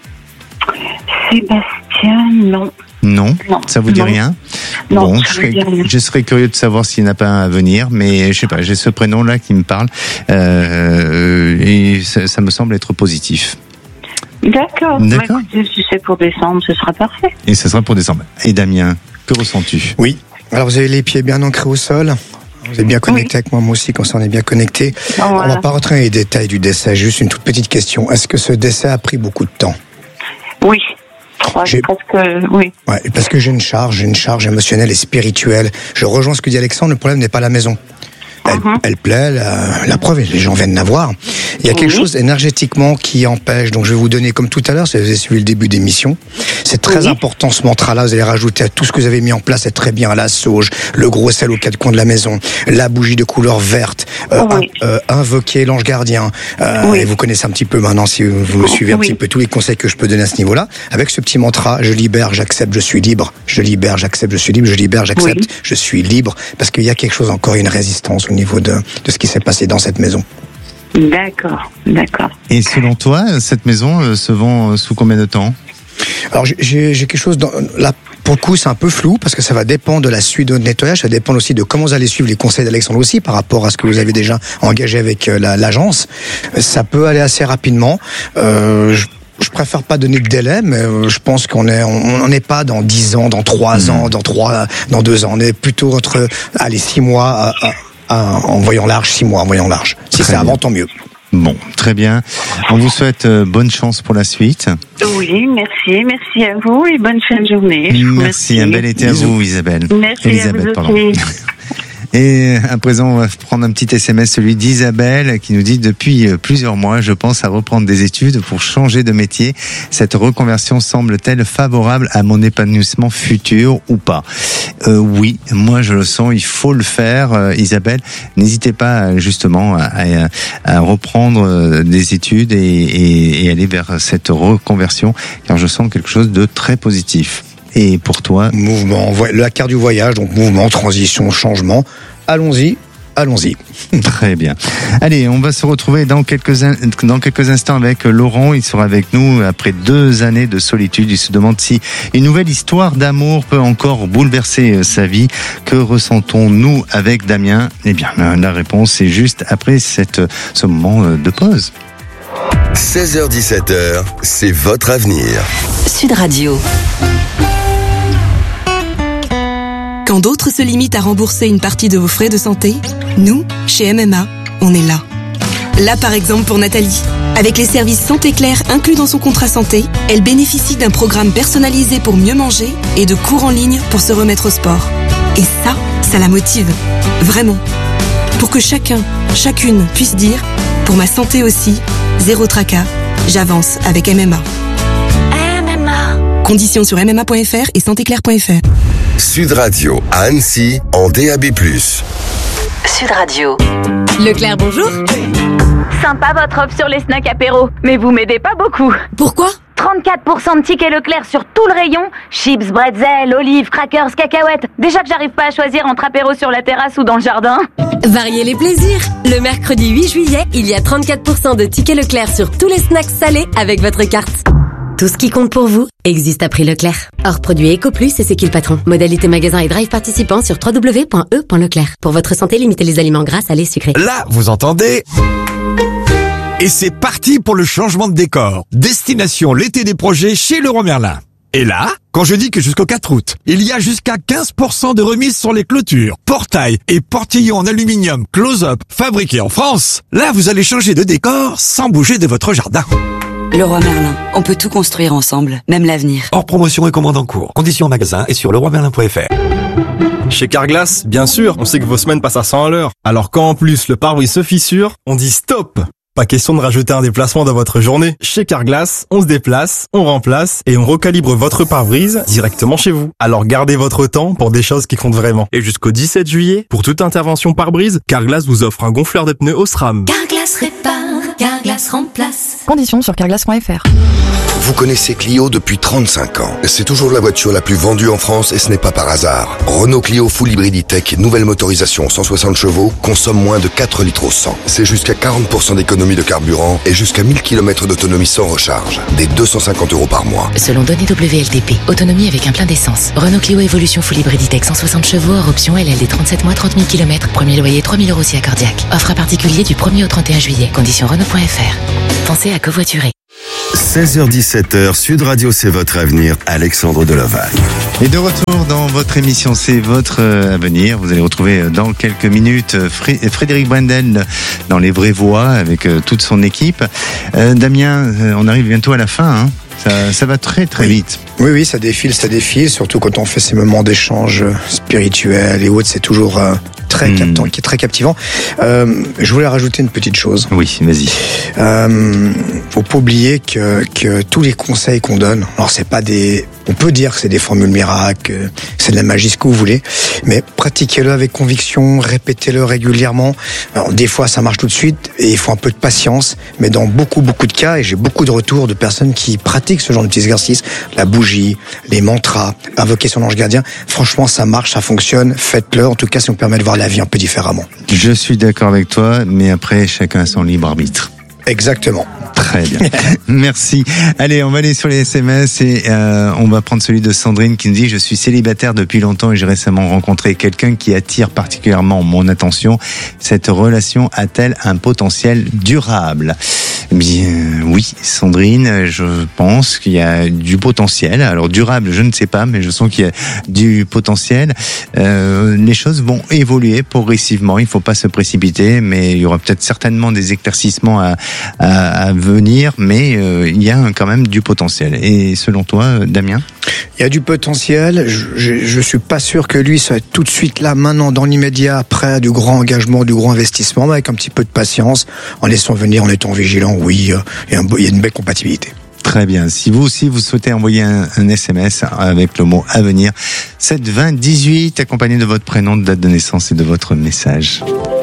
Sébastien, non. Non, non, ça vous dit non. rien? Non, bon, ça je serais, dit rien. je serais curieux de savoir s'il n'y en a pas un à venir, mais je sais pas, j'ai ce prénom-là qui me parle euh, et ça, ça me semble être positif. D'accord. D'accord. Bah, écoutez, si c'est pour décembre, ce sera parfait. Et ça sera pour décembre. Et Damien, que ressens-tu? Oui. Alors vous avez les pieds bien ancrés au sol. Vous êtes bien connecté oui. avec moi, moi aussi, quand on est bien connecté. Oh, voilà. On va pas rentrer dans les détails du décès, juste une toute petite question. Est-ce que ce décès a pris beaucoup de temps? Oui. Ouais, je pense que, oui. Ouais, parce que j'ai une charge, j'ai une charge émotionnelle et spirituelle. Je rejoins ce que dit Alexandre, le problème n'est pas la maison. Elle, uh-huh. elle plaît, la, la preuve, les gens viennent la voir. Il y a quelque oui. chose énergétiquement qui empêche, donc je vais vous donner, comme tout à l'heure, si vous avez suivi le début d'émission, c'est très oui. important ce mantra-là, vous allez rajouter à tout ce que vous avez mis en place, c'est très bien, la sauge, le gros sel aux quatre coins de la maison, la bougie de couleur verte, euh, oui. un, euh, invoquer l'ange gardien, euh, oui. et vous connaissez un petit peu maintenant, si vous, vous me suivez un oui. petit peu tous les conseils que je peux donner à ce niveau-là, avec ce petit mantra, je libère, j'accepte, je suis libre, je libère, j'accepte, je suis libre, je libère, j'accepte, oui. je suis libre, parce qu'il y a quelque chose encore, une résistance au niveau de, de ce qui s'est passé dans cette maison. D'accord, d'accord. Et selon toi, cette maison euh, se vend sous combien de temps ? Alors j'ai, j'ai quelque chose dans, là pour le coup c'est un peu flou parce que ça va dépendre de la suite de notre nettoyage, ça dépend aussi de comment vous allez suivre les conseils d'Alexandre aussi par rapport à ce que vous avez déjà engagé avec euh, la, l'agence. Ça peut aller assez rapidement. Euh, je, Je préfère pas donner de délai, mais je pense qu'on est, on n'est pas dans dix ans, dans trois mmh. ans, dans trois, dans deux ans. On est plutôt entre, allez, six mois, à, à, à, en voyant large, six mois en voyant large. Si très c'est avant, tant mieux. Bon, très bien. On vous souhaite euh, bonne chance pour la suite. Oui, merci, merci à vous et bonne fin de journée. Merci, merci. Un bel été à vous, Isabelle. Merci Elisabeth, à vous pardon. aussi. Et à présent, on va prendre un petit S M S, celui d'Isabelle, qui nous dit « Depuis plusieurs mois, je pense à reprendre des études pour changer de métier. Cette reconversion semble-t-elle favorable à mon épanouissement futur ou pas ?» euh, Oui, moi je le sens, il faut le faire. Euh, Isabelle, n'hésitez pas justement à, à, à reprendre des études et, et, et aller vers cette reconversion, car je sens quelque chose de très positif. Et pour toi, mouvement, la carte du voyage, donc mouvement, transition, changement. Allons-y, allons-y. Très bien. Allez, on va se retrouver dans quelques in... dans quelques instants avec Laurent. Il sera avec nous après deux années de solitude. Il se demande si une nouvelle histoire d'amour peut encore bouleverser sa vie. Que ressentons-nous avec Damien ? Eh bien, la réponse est juste après cette ce moment de pause. seize heures dix-sept heures, c'est votre avenir. Sud Radio. Quand d'autres se limitent à rembourser une partie de vos frais de santé, nous, chez M M A, on est là. Là, par exemple, pour Nathalie. Avec les services Santé Claire inclus dans son contrat santé, elle bénéficie d'un programme personnalisé pour mieux manger et de cours en ligne pour se remettre au sport. Et ça, ça la motive. Vraiment. Pour que chacun, chacune puisse dire « Pour ma santé aussi, zéro tracas, j'avance avec M M A ». M M A. Conditions sur m m a point f r et santé claire point f r. Sud Radio à Annecy en D A B plus. Sud Radio. Leclerc, bonjour. Sympa votre offre sur les snacks apéro, mais vous m'aidez pas beaucoup. Pourquoi ? trente-quatre pour cent de tickets Leclerc sur tout le rayon. Chips, bretzel, olives, crackers, cacahuètes. Déjà que j'arrive pas à choisir entre apéro sur la terrasse ou dans le jardin. Variez les plaisirs. Le mercredi huit juillet, il y a trente-quatre pour cent de tickets Leclerc sur tous les snacks salés avec votre carte. Tout ce qui compte pour vous existe à prix Leclerc. Hors produit EcoPlus et c'est qui le patron. Modalité magasin et drive participants sur w w w point e point leclerc. Pour votre santé, limitez les aliments gras, salés, sucrés. Là, vous entendez ? Et c'est parti pour le changement de décor. Destination l'été des projets chez Leroy Merlin. Et là, quand je dis que jusqu'au quatre août, il y a jusqu'à quinze pour cent de remise sur les clôtures, portails et portillons en aluminium close-up fabriqués en France, là vous allez changer de décor sans bouger de votre jardin. Leroy Merlin, on peut tout construire ensemble, même l'avenir. Hors promotion et commande en cours. Conditions en magasin et sur leroy merlin point f r. Chez Carglass, bien sûr, on sait que vos semaines passent à cent à l'heure. Alors quand en plus le pare-brise se fissure, on dit stop. Pas question de rajouter un déplacement dans votre journée. Chez Carglass, on se déplace, on remplace et on recalibre votre pare-brise directement chez vous. Alors gardez votre temps pour des choses qui comptent vraiment. Et jusqu'au dix-sept juillet, pour toute intervention pare-brise, Carglass vous offre un gonfleur de pneus Osram. Carglass répare, Carglass Carglass remplace. Conditions sur carglass point f r. Vous connaissez Clio depuis trente-cinq ans. C'est toujours la voiture la plus vendue en France et ce n'est pas par hasard. Renault Clio Full Hybrid E-Tech, nouvelle motorisation cent soixante chevaux, consomme moins de quatre litres au cent. C'est jusqu'à quarante pour cent d'économie de carburant et jusqu'à mille kilomètres d'autonomie sans recharge. Des deux cent cinquante euros par mois. Selon données W L T P, autonomie avec un plein d'essence. Renault Clio Evolution Full Hybrid E-Tech cent soixante chevaux, hors option L L D trente-sept mois, trente mille kilomètres. Premier loyer trois mille euros si accordiaque. Offre à particulier du premier au trente et un juillet. Conditions Renault point f r. Pensez à covoiturer. seize heures dix-sept heures, Sud Radio, c'est votre avenir. Alexandre Deloval. Et de retour dans votre émission, c'est votre avenir. Vous allez retrouver dans quelques minutes Frédéric Brendel dans Les Vraies Voix avec toute son équipe. Euh, Damien, on arrive bientôt à la fin, hein. Ça, ça va très très oui. vite. Oui, oui, ça défile, ça défile, surtout quand on fait ces moments d'échange spirituels et autres, c'est toujours euh, très mmh. captant, qui est très captivant. Euh, je voulais rajouter une petite chose. Oui, vas-y. Euh, faut pas oublier que, que tous les conseils qu'on donne, alors c'est pas des, on peut dire que c'est des formules miracles, que c'est de la magie, ce que vous voulez, mais pratiquez-le avec conviction, répétez-le régulièrement. Alors, des fois, ça marche tout de suite et il faut un peu de patience, mais dans beaucoup, beaucoup de cas, et j'ai beaucoup de retours de personnes qui pratiquent ce genre de petits exercices, la bougie, les mantras, invoquer son ange gardien, franchement, ça marche, ça fonctionne, faites-le, en tout cas, ça nous permet de voir la vie un peu différemment. Je suis d'accord avec toi, mais après, chacun a son libre arbitre. Exactement. Très bien. Merci. Allez, on va aller sur les S M S et euh, on va prendre celui de Sandrine qui nous dit « Je suis célibataire depuis longtemps et j'ai récemment rencontré quelqu'un qui attire particulièrement mon attention. Cette relation a-t-elle un potentiel durable ?» Bien, oui, Sandrine, je pense qu'il y a du potentiel. Alors durable, je ne sais pas, mais je sens qu'il y a du potentiel. Euh, les choses vont évoluer progressivement. Il ne faut pas se précipiter, mais il y aura peut-être certainement des éclaircissements à, à, à venir, mais euh, il y a quand même du potentiel. Et selon toi, Damien ? Il y a du potentiel. Je, je, je suis pas sûr que lui soit tout de suite là, maintenant, dans l'immédiat, prêt à du grand engagement, du grand investissement, mais avec un petit peu de patience, en laissant venir, en étant vigilant. Oui, il y a, un, il y a une belle compatibilité. Très bien. Si vous aussi, vous souhaitez envoyer un, un S M S avec le mot avenir, sept vingt dix-huit, accompagné de votre prénom, de date de naissance et de votre message.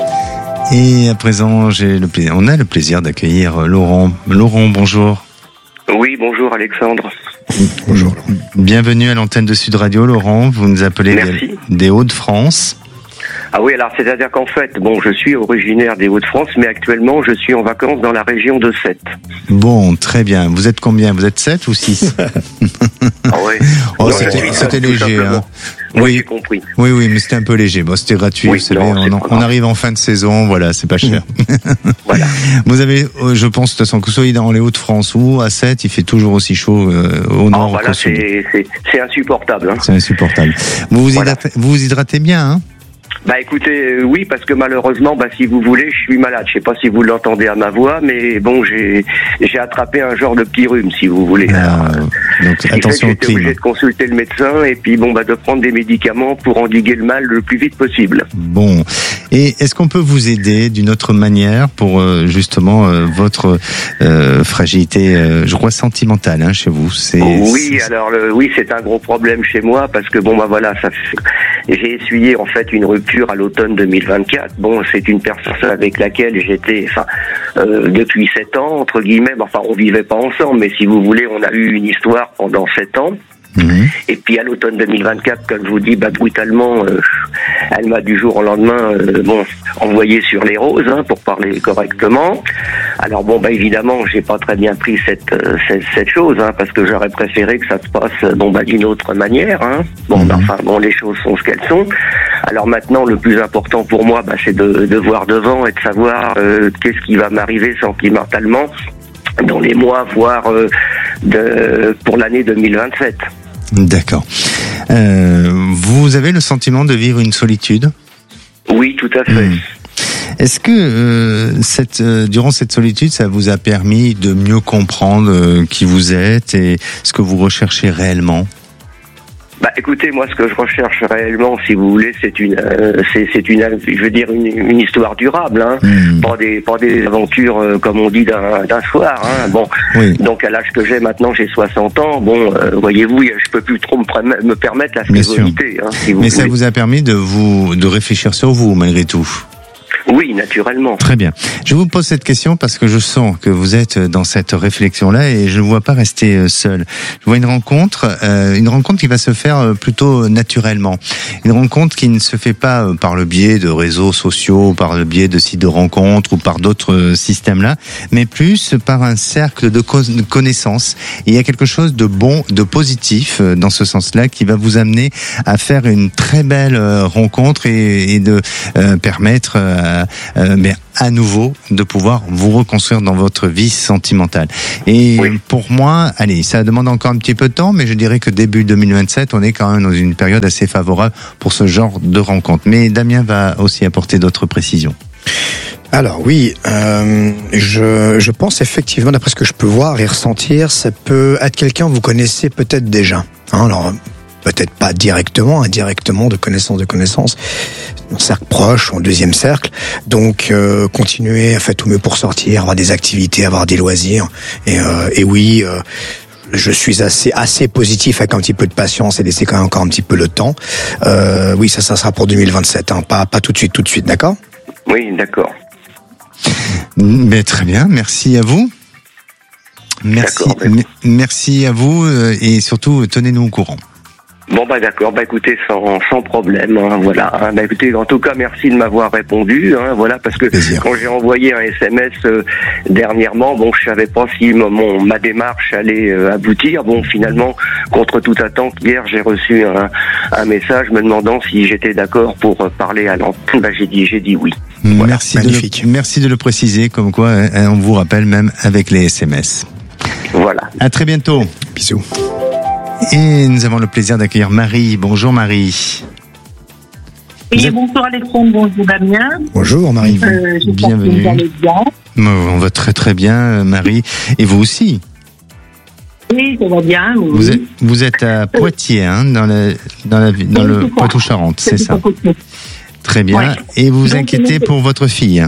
Et à présent, j'ai le plaisir, on a le plaisir d'accueillir Laurent. Laurent, bonjour. Oui, bonjour Alexandre. Bonjour. Bienvenue à l'antenne de Sud Radio, Laurent. Vous nous appelez Merci. des, des Hauts-de-France. Ah oui, alors c'est-à-dire qu'en fait, bon, je suis originaire des Hauts-de-France, mais actuellement, je suis en vacances dans la région de Sète. Bon, très bien. Vous êtes combien ? Vous êtes sept ou six ? Ah oui. Oh, non, c'était, c'était léger. Hein. Oui, oui, j'ai compris. Oui, oui, mais c'était un peu léger. Bon, c'était gratuit. Oui, vous savez, non, on, on arrive en fin de saison, voilà, c'est pas cher. Voilà. Vous avez, je pense, de toute façon, que vous soyez dans les Hauts-de-France ou à Sète, il fait toujours aussi chaud euh, au nord. Oh, voilà, c'est, c'est, c'est insupportable. Hein. C'est insupportable. Vous vous, voilà. hydratez, vous vous hydratez bien, hein ? Bah écoutez, euh, oui, parce que malheureusement, bah si vous voulez, je suis malade. Je sais pas si vous l'entendez à ma voix, mais bon, j'ai j'ai attrapé un genre de petit rhume, si vous voulez. Ah, Alors, donc attention au j'étais obligé de consulter le médecin et puis bon bah de prendre des médicaments pour endiguer le mal le plus vite possible. Bon, et est-ce qu'on peut vous aider d'une autre manière pour euh, justement euh, votre euh, fragilité, euh, je crois sentimentale, hein, chez vous ? C'est, oui, c'est... alors le, oui, c'est un gros problème chez moi parce que bon bah voilà, ça fait... j'ai essuyé en fait une rupture à l'automne deux mille vingt-quatre. Bon, c'est une personne avec laquelle j'étais, enfin, euh, depuis sept ans entre guillemets. Enfin, on vivait pas ensemble, mais si vous voulez, on a eu une histoire pendant sept ans. Mmh. Et puis à l'automne deux mille vingt-quatre, comme je vous dis, bah brutalement, euh, elle m'a du jour au lendemain, euh, bon, envoyé sur les roses, hein, pour parler correctement. Alors bon, bah évidemment, j'ai pas très bien pris cette euh, cette, cette chose, hein, parce que j'aurais préféré que ça se passe, bon, bah d'une autre manière. Hein. Bon, mmh. bah, enfin, bon, les choses sont ce qu'elles sont. Alors maintenant, le plus important pour moi, bah, c'est de, de voir devant et de savoir euh, qu'est-ce qui va m'arriver sentimentalement dans les mois, voire euh, de, pour l'année deux mille vingt-sept. D'accord. Euh, vous avez le sentiment de vivre une solitude ? Oui, tout à fait. Mmh. Est-ce que euh, cette, euh, durant cette solitude, ça vous a permis de mieux comprendre euh, qui vous êtes et ce que vous recherchez réellement ? Bah, écoutez, moi, ce que je recherche réellement, si vous voulez, c'est une, euh, c'est, c'est une, je veux dire, une, une histoire durable, hein. Mmh. Pas des, pas des aventures, euh, comme on dit, d'un, d'un soir, hein. Bon. Oui. Donc, à l'âge que j'ai maintenant, j'ai soixante ans. Bon, euh, voyez-vous, je peux plus trop me, pré- me permettre la frivolité, hein, si vous Mais voulez. Ça vous a permis de vous, de réfléchir sur vous, malgré tout. Oui, naturellement. Très bien. Je vous pose cette question parce que je sens que vous êtes dans cette réflexion-là et je ne vois pas rester seul. Je vois une rencontre, euh, une rencontre qui va se faire plutôt naturellement. Une rencontre qui ne se fait pas par le biais de réseaux sociaux, par le biais de sites de rencontres ou par d'autres systèmes-là, mais plus par un cercle de connaissances. Et il y a quelque chose de bon, de positif dans ce sens-là qui va vous amener à faire une très belle rencontre et, et de euh, permettre euh, euh, mais à nouveau de pouvoir vous reconstruire dans votre vie sentimentale. Et oui. Pour moi, allez, ça demande encore un petit peu de temps, mais je dirais que début deux mille vingt-sept, on est quand même dans une période assez favorable pour ce genre de rencontre. Mais Damien va aussi apporter d'autres précisions. Alors oui, euh, je, je pense effectivement, d'après ce que je peux voir et ressentir, ça peut être quelqu'un que vous connaissez peut-être déjà. Hein, alors peut-être pas directement, indirectement, de connaissance de connaissance, un cercle proche, en deuxième cercle. Donc euh, continuer à faire tout mieux pour sortir, avoir des activités, avoir des loisirs. Et, euh, et oui. Euh, Je suis assez assez positif avec un petit peu de patience et laisser quand même encore un petit peu le temps. Euh, oui, ça, ça sera pour deux mille vingt-sept, hein, pas pas tout de suite, tout de suite, d'accord ? Oui, d'accord. Mais très bien, merci à vous. Merci, m- merci à vous et surtout tenez-nous au courant. Bon bah d'accord, bah écoutez sans sans problème, hein, voilà. Hein, bah écoutez, en tout cas merci de m'avoir répondu, hein, voilà, parce que Plaisir. Quand j'ai envoyé un S M S euh, dernièrement, bon je savais pas si mon ma démarche allait euh, aboutir. Bon finalement, contre toute attente, hier j'ai reçu un un message me demandant si j'étais d'accord pour euh, parler à l'antenne. Bah j'ai dit j'ai dit oui. Voilà. Merci Magnifique. de le, merci de le préciser, comme quoi on vous rappelle même avec les S M S. Voilà. À très bientôt. Bisous. Et nous avons le plaisir d'accueillir Marie. Bonjour Marie. Oui, êtes... bonjour Alexandre, bonjour Damien. Bonjour Marie. Euh, Bienvenue. Que vous allez bien. On va très très bien Marie. Et vous aussi? Oui, ça va bien. Oui. Vous, êtes, vous êtes à Poitiers, hein, dans, la, dans, la, dans oui, le Poitou-Charentes, c'est, c'est ça? Très bien. Ouais. Et vous vous inquiétez pour votre fille?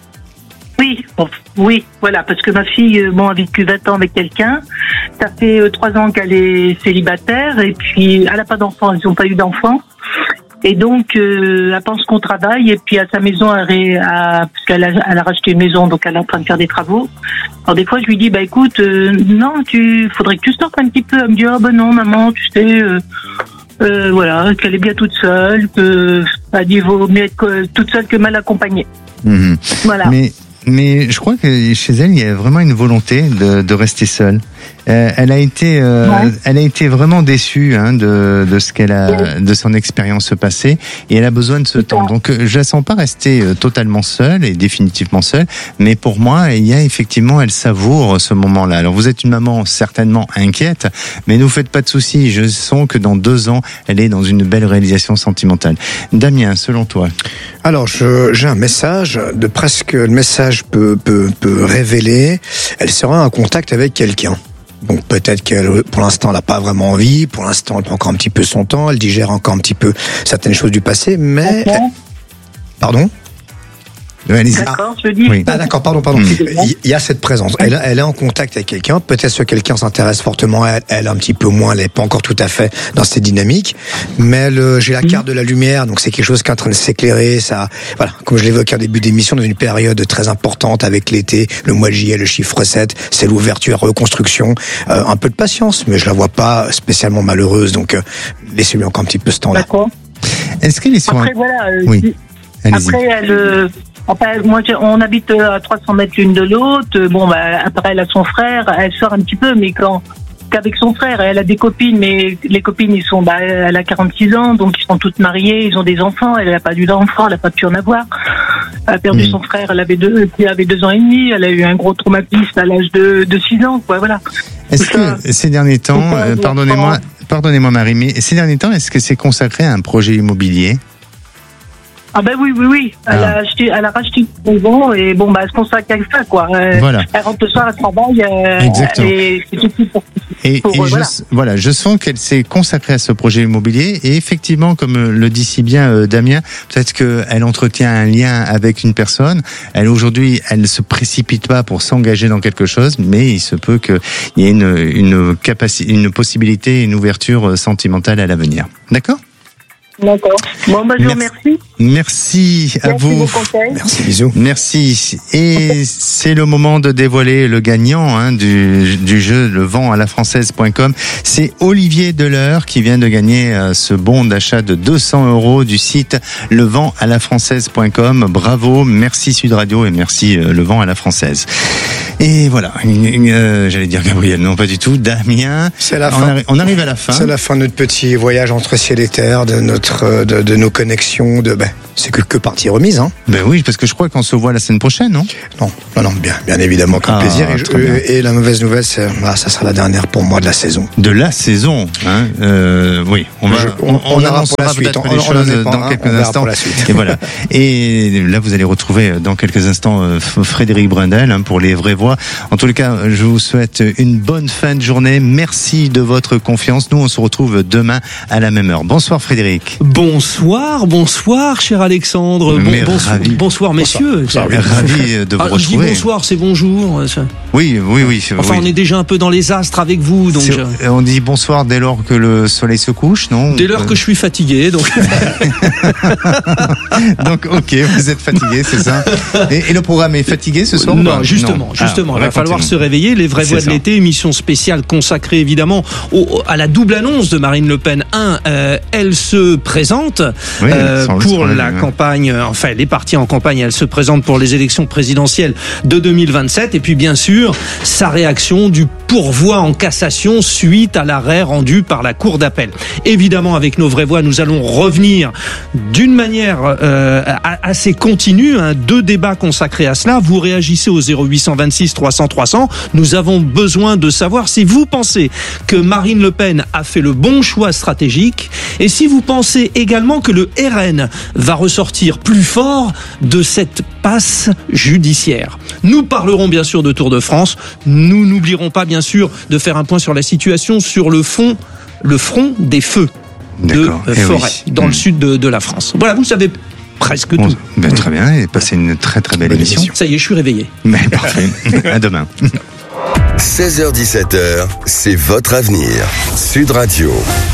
Oui, bon, oui, voilà, parce que ma fille, bon, a vécu vingt ans avec quelqu'un. Ça fait euh, trois ans qu'elle est célibataire et puis elle n'a pas d'enfants, ils n'ont pas eu d'enfants. Et donc, euh, elle pense qu'on travaille et puis à sa maison, elle a, parce qu'elle a, elle a racheté une maison, donc elle est en train de faire des travaux. Alors des fois, je lui dis, bah écoute, euh, non, tu, faudrait que tu sortes un petit peu. Elle me dit, oh ben non, maman, tu sais. Euh, Euh, voilà, qu'elle est bien toute seule, que elle dit vaut mieux être toute seule que mal accompagnée. Mmh. Voilà. Mais mais je crois que chez elle, il y a vraiment une volonté de, de rester seule. Euh, elle a été, euh, ouais. elle a été vraiment déçue hein, de, de ce qu'elle a, de son expérience passée, et elle a besoin de ce C'est temps. Ça. Donc, je la sens pas rester totalement seule et définitivement seule, mais pour moi, il y a effectivement, elle savoure ce moment-là. Alors, vous êtes une maman certainement inquiète, mais ne vous faites pas de soucis. Je sens que dans deux ans, elle est dans une belle réalisation sentimentale. Damien, selon toi? Alors, je, j'ai un message de presque le message peut peut peut révéler. Elle sera en contact avec quelqu'un. Donc peut-être qu'elle, pour l'instant, elle n'a pas vraiment envie. Pour l'instant, elle prend encore un petit peu son temps. Elle digère encore un petit peu certaines choses du passé. Mais... Okay. Elle... Pardon ? D'accord, je dis. Oui. Ah d'accord, pardon, pardon. Il y a cette présence. Elle, elle est en contact avec quelqu'un. Peut-être que quelqu'un s'intéresse fortement à elle, elle un petit peu moins. Elle n'est pas encore tout à fait dans cette dynamique. Mais le, j'ai la carte de la lumière, donc c'est quelque chose qui est en train de s'éclairer. Ça, voilà, comme je l'évoquais en début d'émission, dans une période très importante avec l'été, le mois de juillet, le chiffre sept, c'est l'ouverture, reconstruction. Euh, un peu de patience, mais je la vois pas spécialement malheureuse. Donc euh, laissez-lui encore un petit peu ce temps-là. D'accord. Est-ce qu'elle est sur Après un... voilà. Euh, oui. Allez-y. Après elle. Euh... Enfin, moi, on habite à trois cents mètres l'une de l'autre. Bon, bah, après, elle a son frère. Elle sort un petit peu, mais quand, qu'avec son frère, elle a des copines, mais les copines, ils sont, bah, elle a quarante-six ans, donc ils sont toutes mariées, ils ont des enfants. Elle n'a pas eu d'enfants, elle n'a pas pu en avoir. Elle a perdu mmh. son frère, elle avait deux, elle avait deux ans et demi. Elle a eu un gros traumatisme à l'âge de, de six ans, quoi, voilà. Est-ce que ça, ces derniers temps, euh, pardonnez-moi, pardonnez-moi, Marie, mais ces derniers temps, est-ce que c'est consacré à un projet immobilier? Ah ben oui, oui, oui. Elle ah. a acheté, elle a racheté une maison et bon, bah, elle se consacre à ça, quoi. Elle, voilà. Elle rentre le soir, elle travaille. Exactement. Et c'est tout pour, et, pour, et euh, je, voilà. voilà, je sens qu'elle s'est consacrée à ce projet immobilier et effectivement, comme le dit si bien euh, Damien, peut-être qu'elle entretient un lien avec une personne. Elle aujourd'hui, elle ne se précipite pas pour s'engager dans quelque chose, mais il se peut qu'il y ait une, une capacité, une possibilité, une ouverture sentimentale à l'avenir. D'accord ? D'accord. Bon, bah, je vous remercie. Merci à Merci vous. Merci, bisous. Merci. Et c'est le moment de dévoiler le gagnant hein, du, du jeu le vent à la française point com. C'est Olivier Deleur qui vient de gagner euh, ce bon d'achat de deux cents euros du site le vent à la française point com. Bravo, merci Sud Radio et merci euh, le vent à la française. Et voilà, euh, j'allais dire Gabriel, non pas du tout, Damien. C'est la on, fin. arri- on arrive à la fin. C'est la fin de notre petit voyage entre ciel et terre, de notre, de, de nos connexions, de ben, c'est que, que partie remise, hein. Ben oui, parce que je crois qu'on se voit la semaine prochaine, non? Non, non, non, bien, bien évidemment, comme Ah, plaisir. Et, je- très bien. et la mauvaise nouvelle, c'est, voilà, ça sera la dernière pour moi de la saison. De la saison, hein. Euh, oui, on va, Je- on, on- on verra annoncera pour la suite. peut-être On- les on choses en est pas, dans hein. quelques On verra instants. pour la suite. Et voilà. Et là, vous allez retrouver dans quelques instants euh, Frédéric Brundel hein, pour les vraies voix. En tous les cas, je vous souhaite une bonne fin de journée. Merci de votre confiance. Nous, on se retrouve demain à la même heure. Bonsoir Frédéric. Bonsoir, bonsoir, cher Alexandre. Bon, Mais bonsoir, ravi. bonsoir, messieurs. Bonsoir. Ravi de vous Ah, je dis retrouver. bonsoir, c'est bonjour. ça. Oui, oui, oui. Enfin, oui. on est déjà un peu dans les astres avec vous, donc. C'est- je- On dit bonsoir dès lors que le soleil se couche, non? Dès lors que je suis fatigué, donc. Donc, ok, vous êtes fatigué, c'est ça. Et, et le programme est fatigué ce soir ou Non, pas justement, Non. justement, Ah, il va falloir continue. se réveiller. Les vraies C'est voix de ça. l'été, émission spéciale consacrée évidemment au, au- à la double annonce de Marine Le Pen. Un, euh, elle se présente Oui, euh, sans le pour spoiler, la ouais. campagne, euh, enfin, elle est partie en campagne, elle se présente pour les élections présidentielles de deux mille vingt-sept. Et puis, bien sûr, sa réaction du pourvoi en cassation suite à l'arrêt rendu par la Cour d'appel. Évidemment, avec nos vraies voix, nous allons revenir d'une manière euh, a- assez continue, hein, deux débats consacrés à cela. Vous réagissez au zéro huit cent vingt-six trois cents trois cents. Nous avons besoin de savoir si vous pensez que Marine Le Pen a fait le bon choix stratégique et si vous pensez également que le R N va ressortir plus fort de cette passe judiciaire. Nous parlerons bien sûr de Tour de France. Nous n'oublierons pas bien sûr de faire un point sur la situation sur le fond, le front des feux de D'accord. euh, Eh oui. Forêt, dans Mm. le sud de, de la France. Voilà, vous savez presque Bon, tout. ben, très bien, et passez une très très belle émission. Ça y est, je suis réveillé. Mais parfait. À demain. seize heures dix-sept heures, c'est votre avenir. Sud Radio.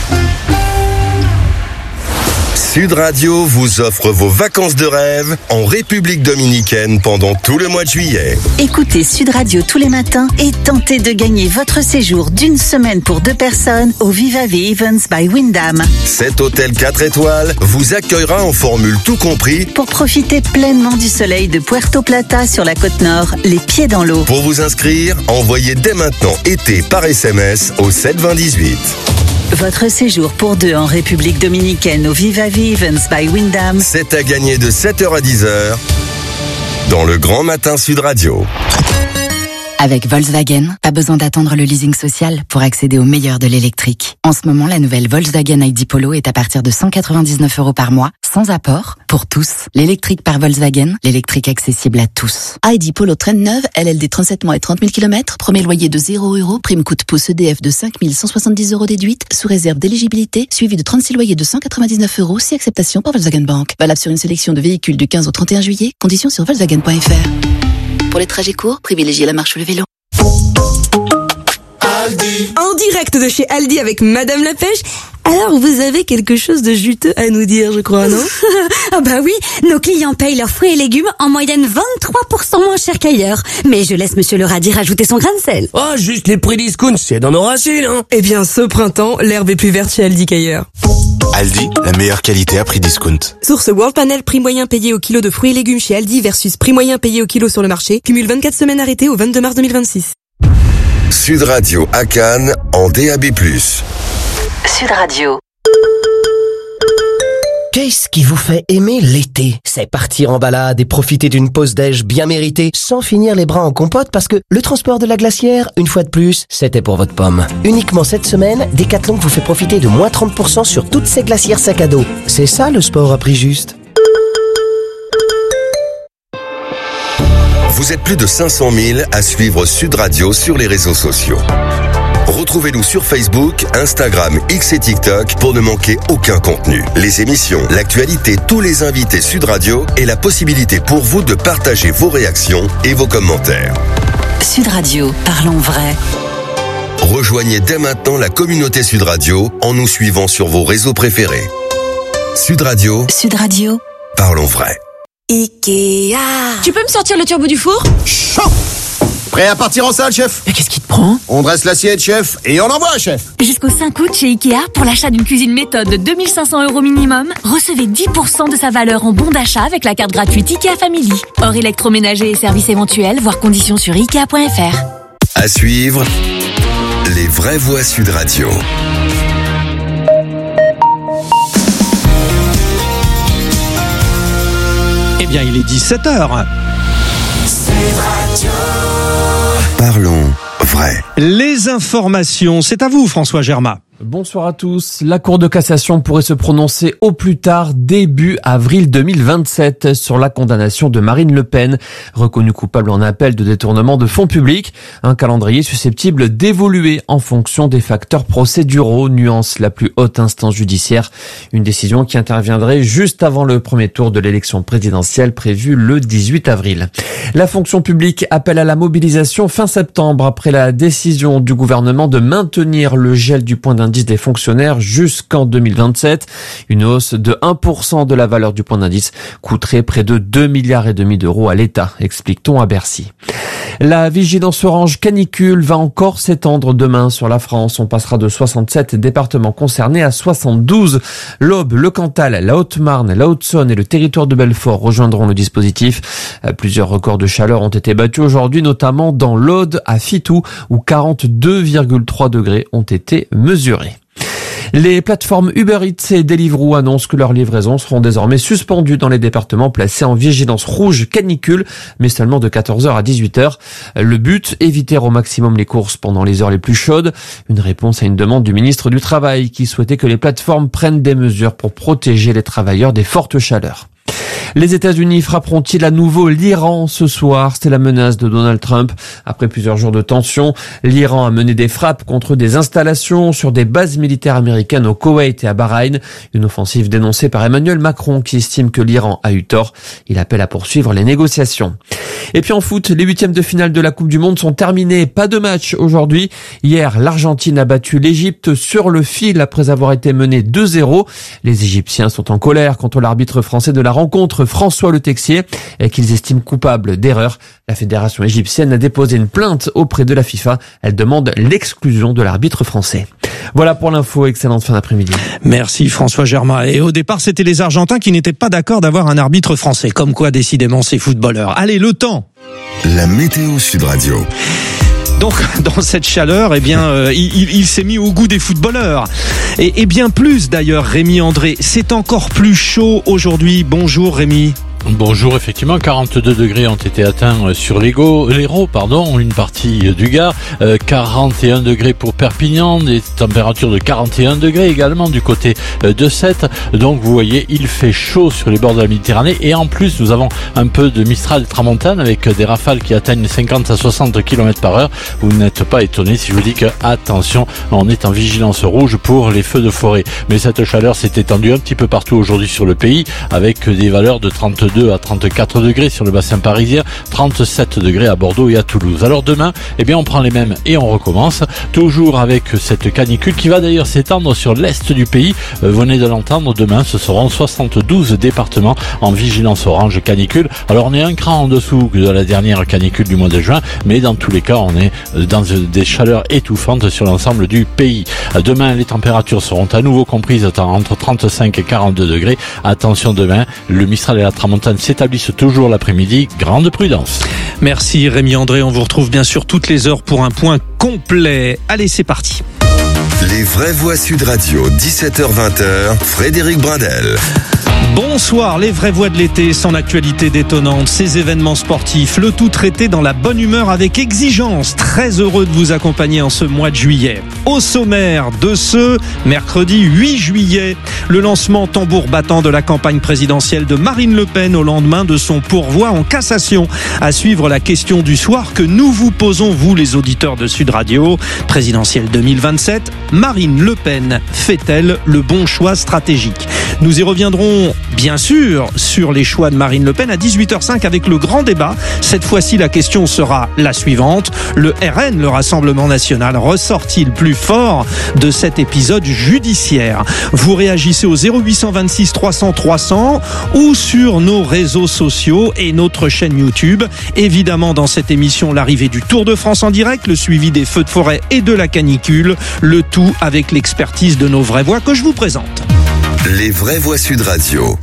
Sud Radio vous offre vos vacances de rêve en République dominicaine pendant tout le mois de juillet. Écoutez Sud Radio tous les matins et tentez de gagner votre séjour d'une semaine pour deux personnes au Viva V Events by Wyndham. Cet hôtel quatre étoiles vous accueillera en formule tout compris Pour profiter pleinement du soleil de Puerto Plata sur la côte nord, les pieds dans l'eau. Pour vous inscrire, envoyez dès maintenant été par S M S au sept vingt dix-huit. Votre séjour pour deux en République dominicaine au Viva V Events by Wyndham. C'est à gagner de sept heures à dix heures dans le Grand Matin Sud Radio. Avec Volkswagen, pas besoin d'attendre le leasing social pour accéder au meilleur de l'électrique. En ce moment, la nouvelle Volkswagen I D Polo est à partir de cent quatre-vingt-dix-neuf euros par mois, sans apport, pour tous. L'électrique par Volkswagen, l'électrique accessible à tous. I D Polo traîne neuve, L L D trente-sept mois et trente mille kilomètres, premier loyer de zéro euros, prime coûte pouce E D F de cinq mille cent soixante-dix euros déduite, sous réserve d'éligibilité, suivi de trente-six loyers de cent quatre-vingt-dix-neuf euros, si acceptation par Volkswagen Bank. Valable sur une sélection de véhicules du quinze au trente et un juillet, conditions sur volkswagen point f r. Pour les trajets courts, privilégiez la marche ou le vélo. En direct de chez Aldi avec Madame la Pêche. Alors, vous avez quelque chose de juteux à nous dire, je crois, non? Ah bah oui, nos clients payent leurs fruits et légumes en moyenne vingt-trois pour cent moins cher qu'ailleurs. Mais je laisse Monsieur le radis rajouter son grain de sel. Oh, juste les prix discount, c'est dans nos racines, hein. Eh bien, ce printemps, l'herbe est plus verte chez Aldi qu'ailleurs. Aldi, la meilleure qualité à prix discount. Source World Panel, prix moyen payé au kilo de fruits et légumes chez Aldi versus prix moyen payé au kilo sur le marché. Cumule vingt-quatre semaines arrêtées au vingt-deux mars deux mille vingt-six. Sud Radio à Cannes en D A B plus. Sud Radio. Qu'est-ce qui vous fait aimer l'été? C'est partir en balade et profiter d'une pause déj bien méritée sans finir les bras en compote parce que le transport de la glacière, une fois de plus, c'était pour votre pomme. Uniquement cette semaine, Decathlon vous fait profiter de moins trente pour cent sur toutes ces glacières sac à dos. C'est ça le sport à prix juste. Vous êtes plus de cinq cent mille à suivre Sud Radio sur les réseaux sociaux. Retrouvez-nous sur Facebook, Instagram, X et TikTok pour ne manquer aucun contenu. Les émissions, l'actualité, tous les invités Sud Radio et la possibilité pour vous de partager vos réactions et vos commentaires. Sud Radio, parlons vrai. Rejoignez dès maintenant la communauté Sud Radio en nous suivant sur vos réseaux préférés. Sud Radio. Sud Radio. Parlons vrai. Ikea. Tu peux me sortir le turbo du four ? Chaud. Prêt à partir en salle, chef ? Mais qu'est-ce qui te prend ? On dresse l'assiette, chef, et on envoie, chef. Jusqu'au cinq août chez Ikea, pour l'achat d'une cuisine méthode de deux mille cinq cents euros minimum, recevez dix pour cent de sa valeur en bon d'achat avec la carte gratuite Ikea Family. Hors électroménager et services éventuels, voir conditions sur ikea point f r. À suivre, les vraies voix Sud Radio. Eh bien, il est dix-sept heures. Parlons vrai. Les informations, c'est à vous, François Germain. Bonsoir à tous. La Cour de cassation pourrait se prononcer au plus tard début avril deux mille vingt-sept sur la condamnation de Marine Le Pen, reconnue coupable en appel de détournement de fonds publics. Un calendrier susceptible d'évoluer en fonction des facteurs procéduraux, nuance la plus haute instance judiciaire. Une décision qui interviendrait juste avant le premier tour de l'élection présidentielle prévue le dix-huit avril. La fonction publique appelle à la mobilisation fin septembre après la décision du gouvernement de maintenir le gel du point d'indice des fonctionnaires jusqu'en deux mille vingt-sept. Une hausse de un pour cent de la valeur du point d'indice coûterait près de deux milliards et demi d'euros à l'État, explique-t-on à Bercy. La vigilance orange canicule va encore s'étendre demain sur la France. On passera de soixante-sept départements concernés à soixante-douze. L'Aube, le Cantal, la Haute-Marne, la Haute-Saône et le territoire de Belfort rejoindront le dispositif. Plusieurs records de chaleur ont été battus aujourd'hui, notamment dans l'Aude, à Fitou, où quarante-deux virgule trois degrés ont été mesurés. Les plateformes Uber Eats et Deliveroo annoncent que leurs livraisons seront désormais suspendues dans les départements placés en vigilance rouge canicule, mais seulement de quatorze heures à dix-huit heures. Le but, éviter au maximum les courses pendant les heures les plus chaudes. Une réponse à une demande du ministre du Travail qui souhaitait que les plateformes prennent des mesures pour protéger les travailleurs des fortes chaleurs. Les États-Unis frapperont-ils à nouveau l'Iran ce soir ? C'était la menace de Donald Trump. Après plusieurs jours de tension, l'Iran a mené des frappes contre des installations sur des bases militaires américaines au Koweït et à Bahreïn. Une offensive dénoncée par Emmanuel Macron qui estime que l'Iran a eu tort. Il appelle à poursuivre les négociations. Et puis en foot, les huitièmes de finale de la Coupe du Monde sont terminés. Pas de match aujourd'hui. Hier, l'Argentine a battu l'Égypte sur le fil après avoir été menée deux zéro. Les Égyptiens sont en colère contre l'arbitre français de la rencontre, François Le Texier, qu'ils estiment coupable d'erreur. La fédération égyptienne a déposé une plainte auprès de la FIFA. Elle demande l'exclusion de l'arbitre français. Voilà pour l'info. Excellente fin d'après-midi. Merci François Germain. Et au départ, c'était les Argentins qui n'étaient pas d'accord d'avoir un arbitre français. Comme quoi, décidément, ces footballeurs. Allez, le temps. La météo Sud Radio. Donc, dans cette chaleur, eh bien, euh, il, il s'est mis au goût des footballeurs. Et, et bien plus, d'ailleurs, Rémi André. C'est encore plus chaud aujourd'hui. Bonjour, Rémi. Bonjour, effectivement, quarante-deux degrés ont été atteints sur l'Hérault, pardon, une partie du Gard, euh, quarante et un degrés pour Perpignan, des températures de quarante et un degrés également du côté de Sète. Donc vous voyez, il fait chaud sur les bords de la Méditerranée et en plus nous avons un peu de Mistral et Tramontane avec des rafales qui atteignent cinquante à soixante kilomètres par heure. Vous n'êtes pas étonnés si je vous dis que, attention, on est en vigilance rouge pour les feux de forêt. Mais cette chaleur s'est étendue un petit peu partout aujourd'hui sur le pays avec des valeurs de trente-deux à trente-quatre degrés sur le bassin parisien, trente-sept degrés à Bordeaux et à Toulouse. Alors demain, eh bien on prend les mêmes et on recommence, toujours avec cette canicule qui va d'ailleurs s'étendre sur l'est du pays. Euh, venez de l'entendre, demain ce seront soixante-douze départements en vigilance orange canicule. Alors on est un cran en dessous de la dernière canicule du mois de juin, mais dans tous les cas on est dans des chaleurs étouffantes sur l'ensemble du pays. Demain les températures seront à nouveau comprises entre trente-cinq et quarante-deux degrés. Attention demain, le Mistral et la Tramontane s'établissent toujours l'après-midi. Grande prudence. Merci Rémi André. On vous retrouve bien sûr toutes les heures pour un point complet. Allez, c'est parti. Les vraies voix Sud Radio, dix-sept heures vingt, Frédéric Brindel. Bonsoir, les vraies voix de l'été, son actualité détonnante, ses événements sportifs, le tout traité dans la bonne humeur avec exigence. Très heureux de vous accompagner en ce mois de juillet. Au sommaire de ce mercredi huit juillet, le lancement tambour battant de la campagne présidentielle de Marine Le Pen au lendemain de son pourvoi en cassation. À suivre la question du soir que nous vous posons, vous les auditeurs de Sud Radio. Présidentielle deux mille vingt-sept, Marine Le Pen fait-elle le bon choix stratégique ? Nous y reviendrons, bien sûr, sur les choix de Marine Le Pen à dix-huit heures cinq avec le grand débat. Cette fois-ci, la question sera la suivante. Le R N, le Rassemblement National, ressort-il plus fort de cet épisode judiciaire? Vous réagissez au zéro huit cent vingt-six trois cents trois cents ou sur nos réseaux sociaux et notre chaîne YouTube. Évidemment, dans cette émission, l'arrivée du Tour de France en direct, le suivi des feux de forêt et de la canicule, le tout avec l'expertise de nos vraies voix que je vous présente. Les vraies voix Sud Radio.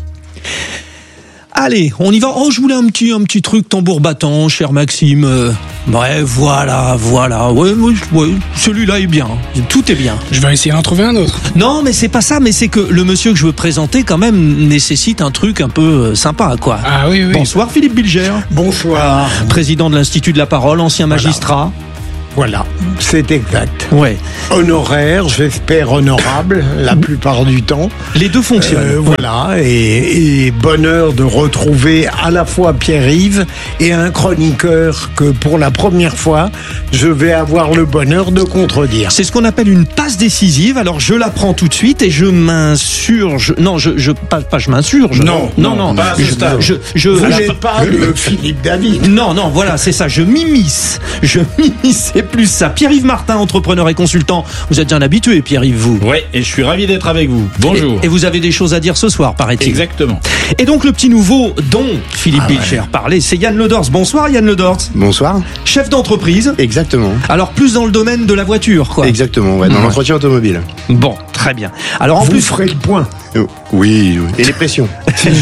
Allez, on y va. Oh, je voulais un petit, un petit truc tambour battant, cher Maxime. Euh, ouais, voilà, voilà. Ouais, ouais, ouais, celui-là est bien. Tout est bien. Je vais essayer d'en trouver un autre. Non, mais c'est pas ça. Mais c'est que le monsieur que je veux présenter, quand même, nécessite un truc un peu sympa, quoi. Ah oui, oui. Bonsoir, Philippe Bilger. Bonsoir. Président de l'Institut de la Parole, ancien Voilà. magistrat. Voilà, c'est exact. Ouais. Honoraire, j'espère honorable, la plupart du temps. Les deux fonctionnent. Euh, voilà, et, et bonheur de retrouver à la fois Pierre-Yves et un chroniqueur que pour la première fois, je vais avoir le bonheur de contredire. C'est ce qu'on appelle une passe décisive. Alors je la prends tout de suite et je m'insurge. Non, je, je pas, pas je m'insurge. Non, non, non. pas à ce je, stade. je, je, Vous je- n'êtes pas le Philippe David. Non, non, voilà, c'est ça. Je m'immisce. Je m'immisce. C'est plus ça. Pierre-Yves Martin, entrepreneur et consultant. Vous êtes un habitué, Pierre-Yves, vous. Oui, et je suis ravi d'être avec vous. Bonjour. Et, et vous avez des choses à dire ce soir, paraît-il. Exactement. Et donc le petit nouveau dont Philippe Ah ouais. Bilger parlait, c'est Yann Ledors. Bonsoir Yann Ledors. Bonsoir. Chef d'entreprise. Exactement. Alors plus dans le domaine de la voiture, quoi. Exactement, ouais, dans Ouais. l'entretien automobile. Bon, très bien. Alors en Vous plus, ferez le point. Euh, Oui, oui. Et les pressions.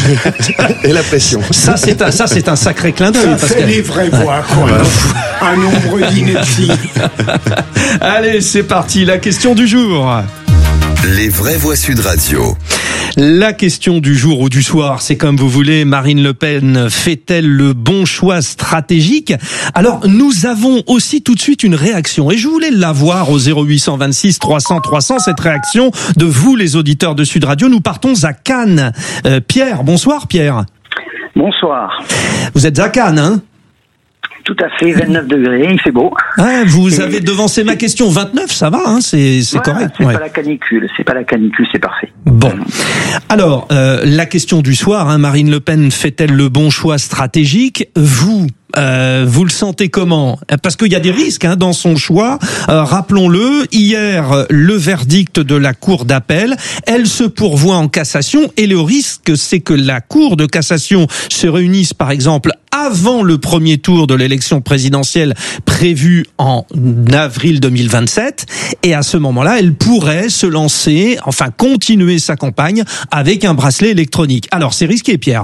Et la pression. ça c'est un, ça c'est un sacré clin d'œil. Ça parce fait que- les vraies voix, quoi. Un nombre d'inepties. Allez, c'est parti. La question du jour. Les vraies voix Sud Radio. La question du jour ou du soir, c'est comme vous voulez. Marine Le Pen fait-elle le bon choix stratégique? Alors, nous avons aussi tout de suite une réaction. Et je voulais l'avoir au zéro huit cent vingt-six trois cents trois cents, cette réaction de vous, les auditeurs de Sud Radio. Nous partons à Cannes. Euh, Pierre, bonsoir Pierre. Bonsoir. Vous êtes à Cannes, hein? Tout à fait, vingt-neuf degrés, il fait beau. Ah, vous Et- avez devancé ma question. vingt-neuf, ça va, hein? C'est, c'est Voilà, correct. C'est Ouais. pas la canicule, c'est pas la canicule, c'est parfait. Bon. Alors, euh, la question du soir, hein, Marine Le Pen fait-elle le bon choix stratégique? Vous, euh, vous le sentez comment? Parce qu'il y a des risques hein, dans son choix. Euh, rappelons-le, hier, le verdict de la Cour d'appel, elle se pourvoit en cassation et le risque, c'est que la Cour de cassation se réunisse, par exemple, avant le premier tour de l'élection présidentielle prévue en avril deux mille vingt-sept. Et à ce moment-là, elle pourrait se lancer, enfin continuer sa campagne avec un bracelet électronique. Alors, c'est risqué, Pierre.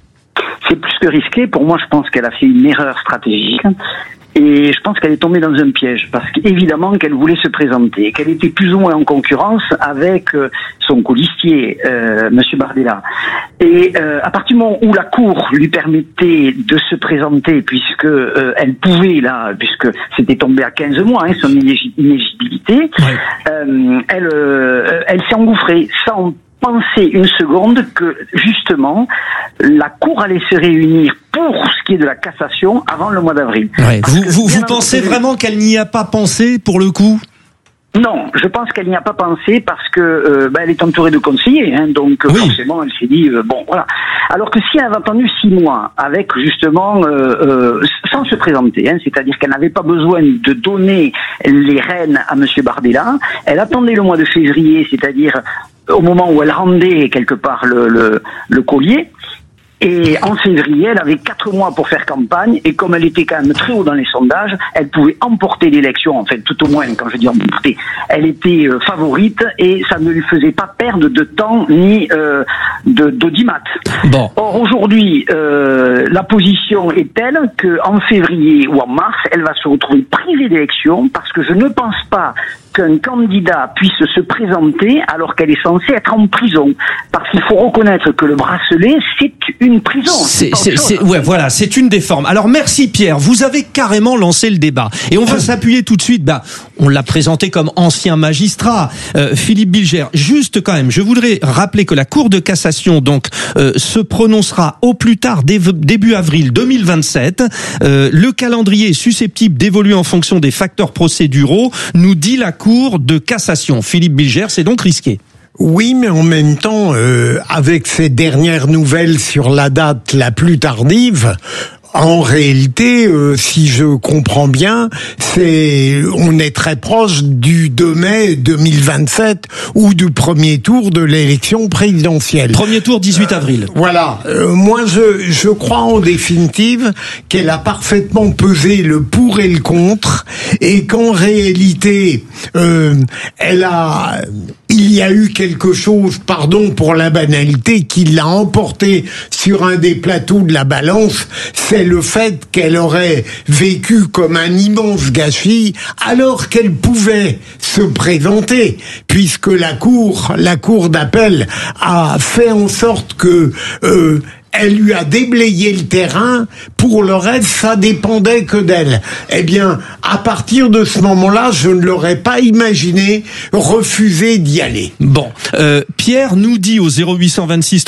C'est plus que risqué. Pour moi, je pense qu'elle a fait une erreur stratégique. Et je pense qu'elle est tombée dans un piège, parce qu'évidemment qu'elle voulait se présenter, qu'elle était plus ou moins en concurrence avec euh, son colistier, euh, Monsieur Bardella. Et euh, à partir du moment où la Cour lui permettait de se présenter, puisque euh, elle pouvait là, puisque c'était tombé à quinze mois, hein, son inégi- inéligibilité, euh, elle, euh, elle s'est engouffrée sans penser une seconde que justement la Cour allait se réunir pour ce qui est de la cassation avant le mois d'avril. Ouais. Parce Vous, que, vous, bien vous pensez entendu- vraiment qu'elle n'y a pas pensé pour le coup? Non, je pense qu'elle n'y a pas pensé parce que euh, bah, elle est entourée de conseillers, hein, donc euh, Oui. forcément elle s'est dit euh, bon voilà. Alors que si elle avait attendu six mois avec justement euh, euh, sans se présenter, hein, c'est-à-dire qu'elle n'avait pas besoin de donner les rênes à Monsieur Bardella, elle attendait le mois de février, c'est-à-dire au moment où elle rendait quelque part le, le, le collier. Et en février, elle avait quatre mois pour faire campagne, et comme elle était quand même très haut dans les sondages, elle pouvait emporter l'élection, en fait, tout au moins, quand je dis emporter, elle était euh, favorite, et ça ne lui faisait pas perdre de temps ni euh, de d'audimat. Bon. Or, aujourd'hui, euh, la position est telle qu'en février ou en mars, elle va se retrouver privée d'élection, parce que je ne pense pas qu'un candidat puisse se présenter alors qu'elle est censée être en prison. Parce qu'il faut reconnaître que le bracelet, c'est une prison. C'est, pas autre c'est, chose. c'est- ouais, voilà, c'est une des formes. Alors merci Pierre, vous avez carrément lancé le débat et on va s'appuyer tout de suite. Bah, on l'a présenté comme ancien magistrat, euh, Philippe Bilger. Juste quand même, je voudrais rappeler que la Cour de cassation donc euh, se prononcera au plus tard dé- début avril deux mille vingt-sept. Euh, le calendrier est susceptible d'évoluer en fonction des facteurs procéduraux, nous dit la Cour de cassation. Philippe Bilger, c'est donc risqué. Oui, mais en même temps, euh, avec ces dernières nouvelles sur la date la plus tardive, en réalité, euh, si je comprends bien, c'est on est très proche du deux mai deux mille vingt-sept ou du premier tour de l'élection présidentielle. Premier tour dix-huit avril. Euh, voilà. Euh, moi, je je crois en définitive qu'elle a parfaitement pesé le pour et le contre, et qu'en réalité, euh, elle a il y a eu quelque chose, pardon pour la banalité, qui l'a emporté sur un des plateaux de la balance, c'est le fait qu'elle aurait vécu comme un immense gâchis alors qu'elle pouvait se présenter, puisque la cour, la cour d'appel a fait en sorte que euh, elle lui a déblayé le terrain. Pour le reste, ça dépendait que d'elle. Eh bien, à partir de ce moment-là, je ne l'aurais pas imaginé refuser d'y aller. Bon, euh, Pierre nous dit au zéro huit cent vingt-six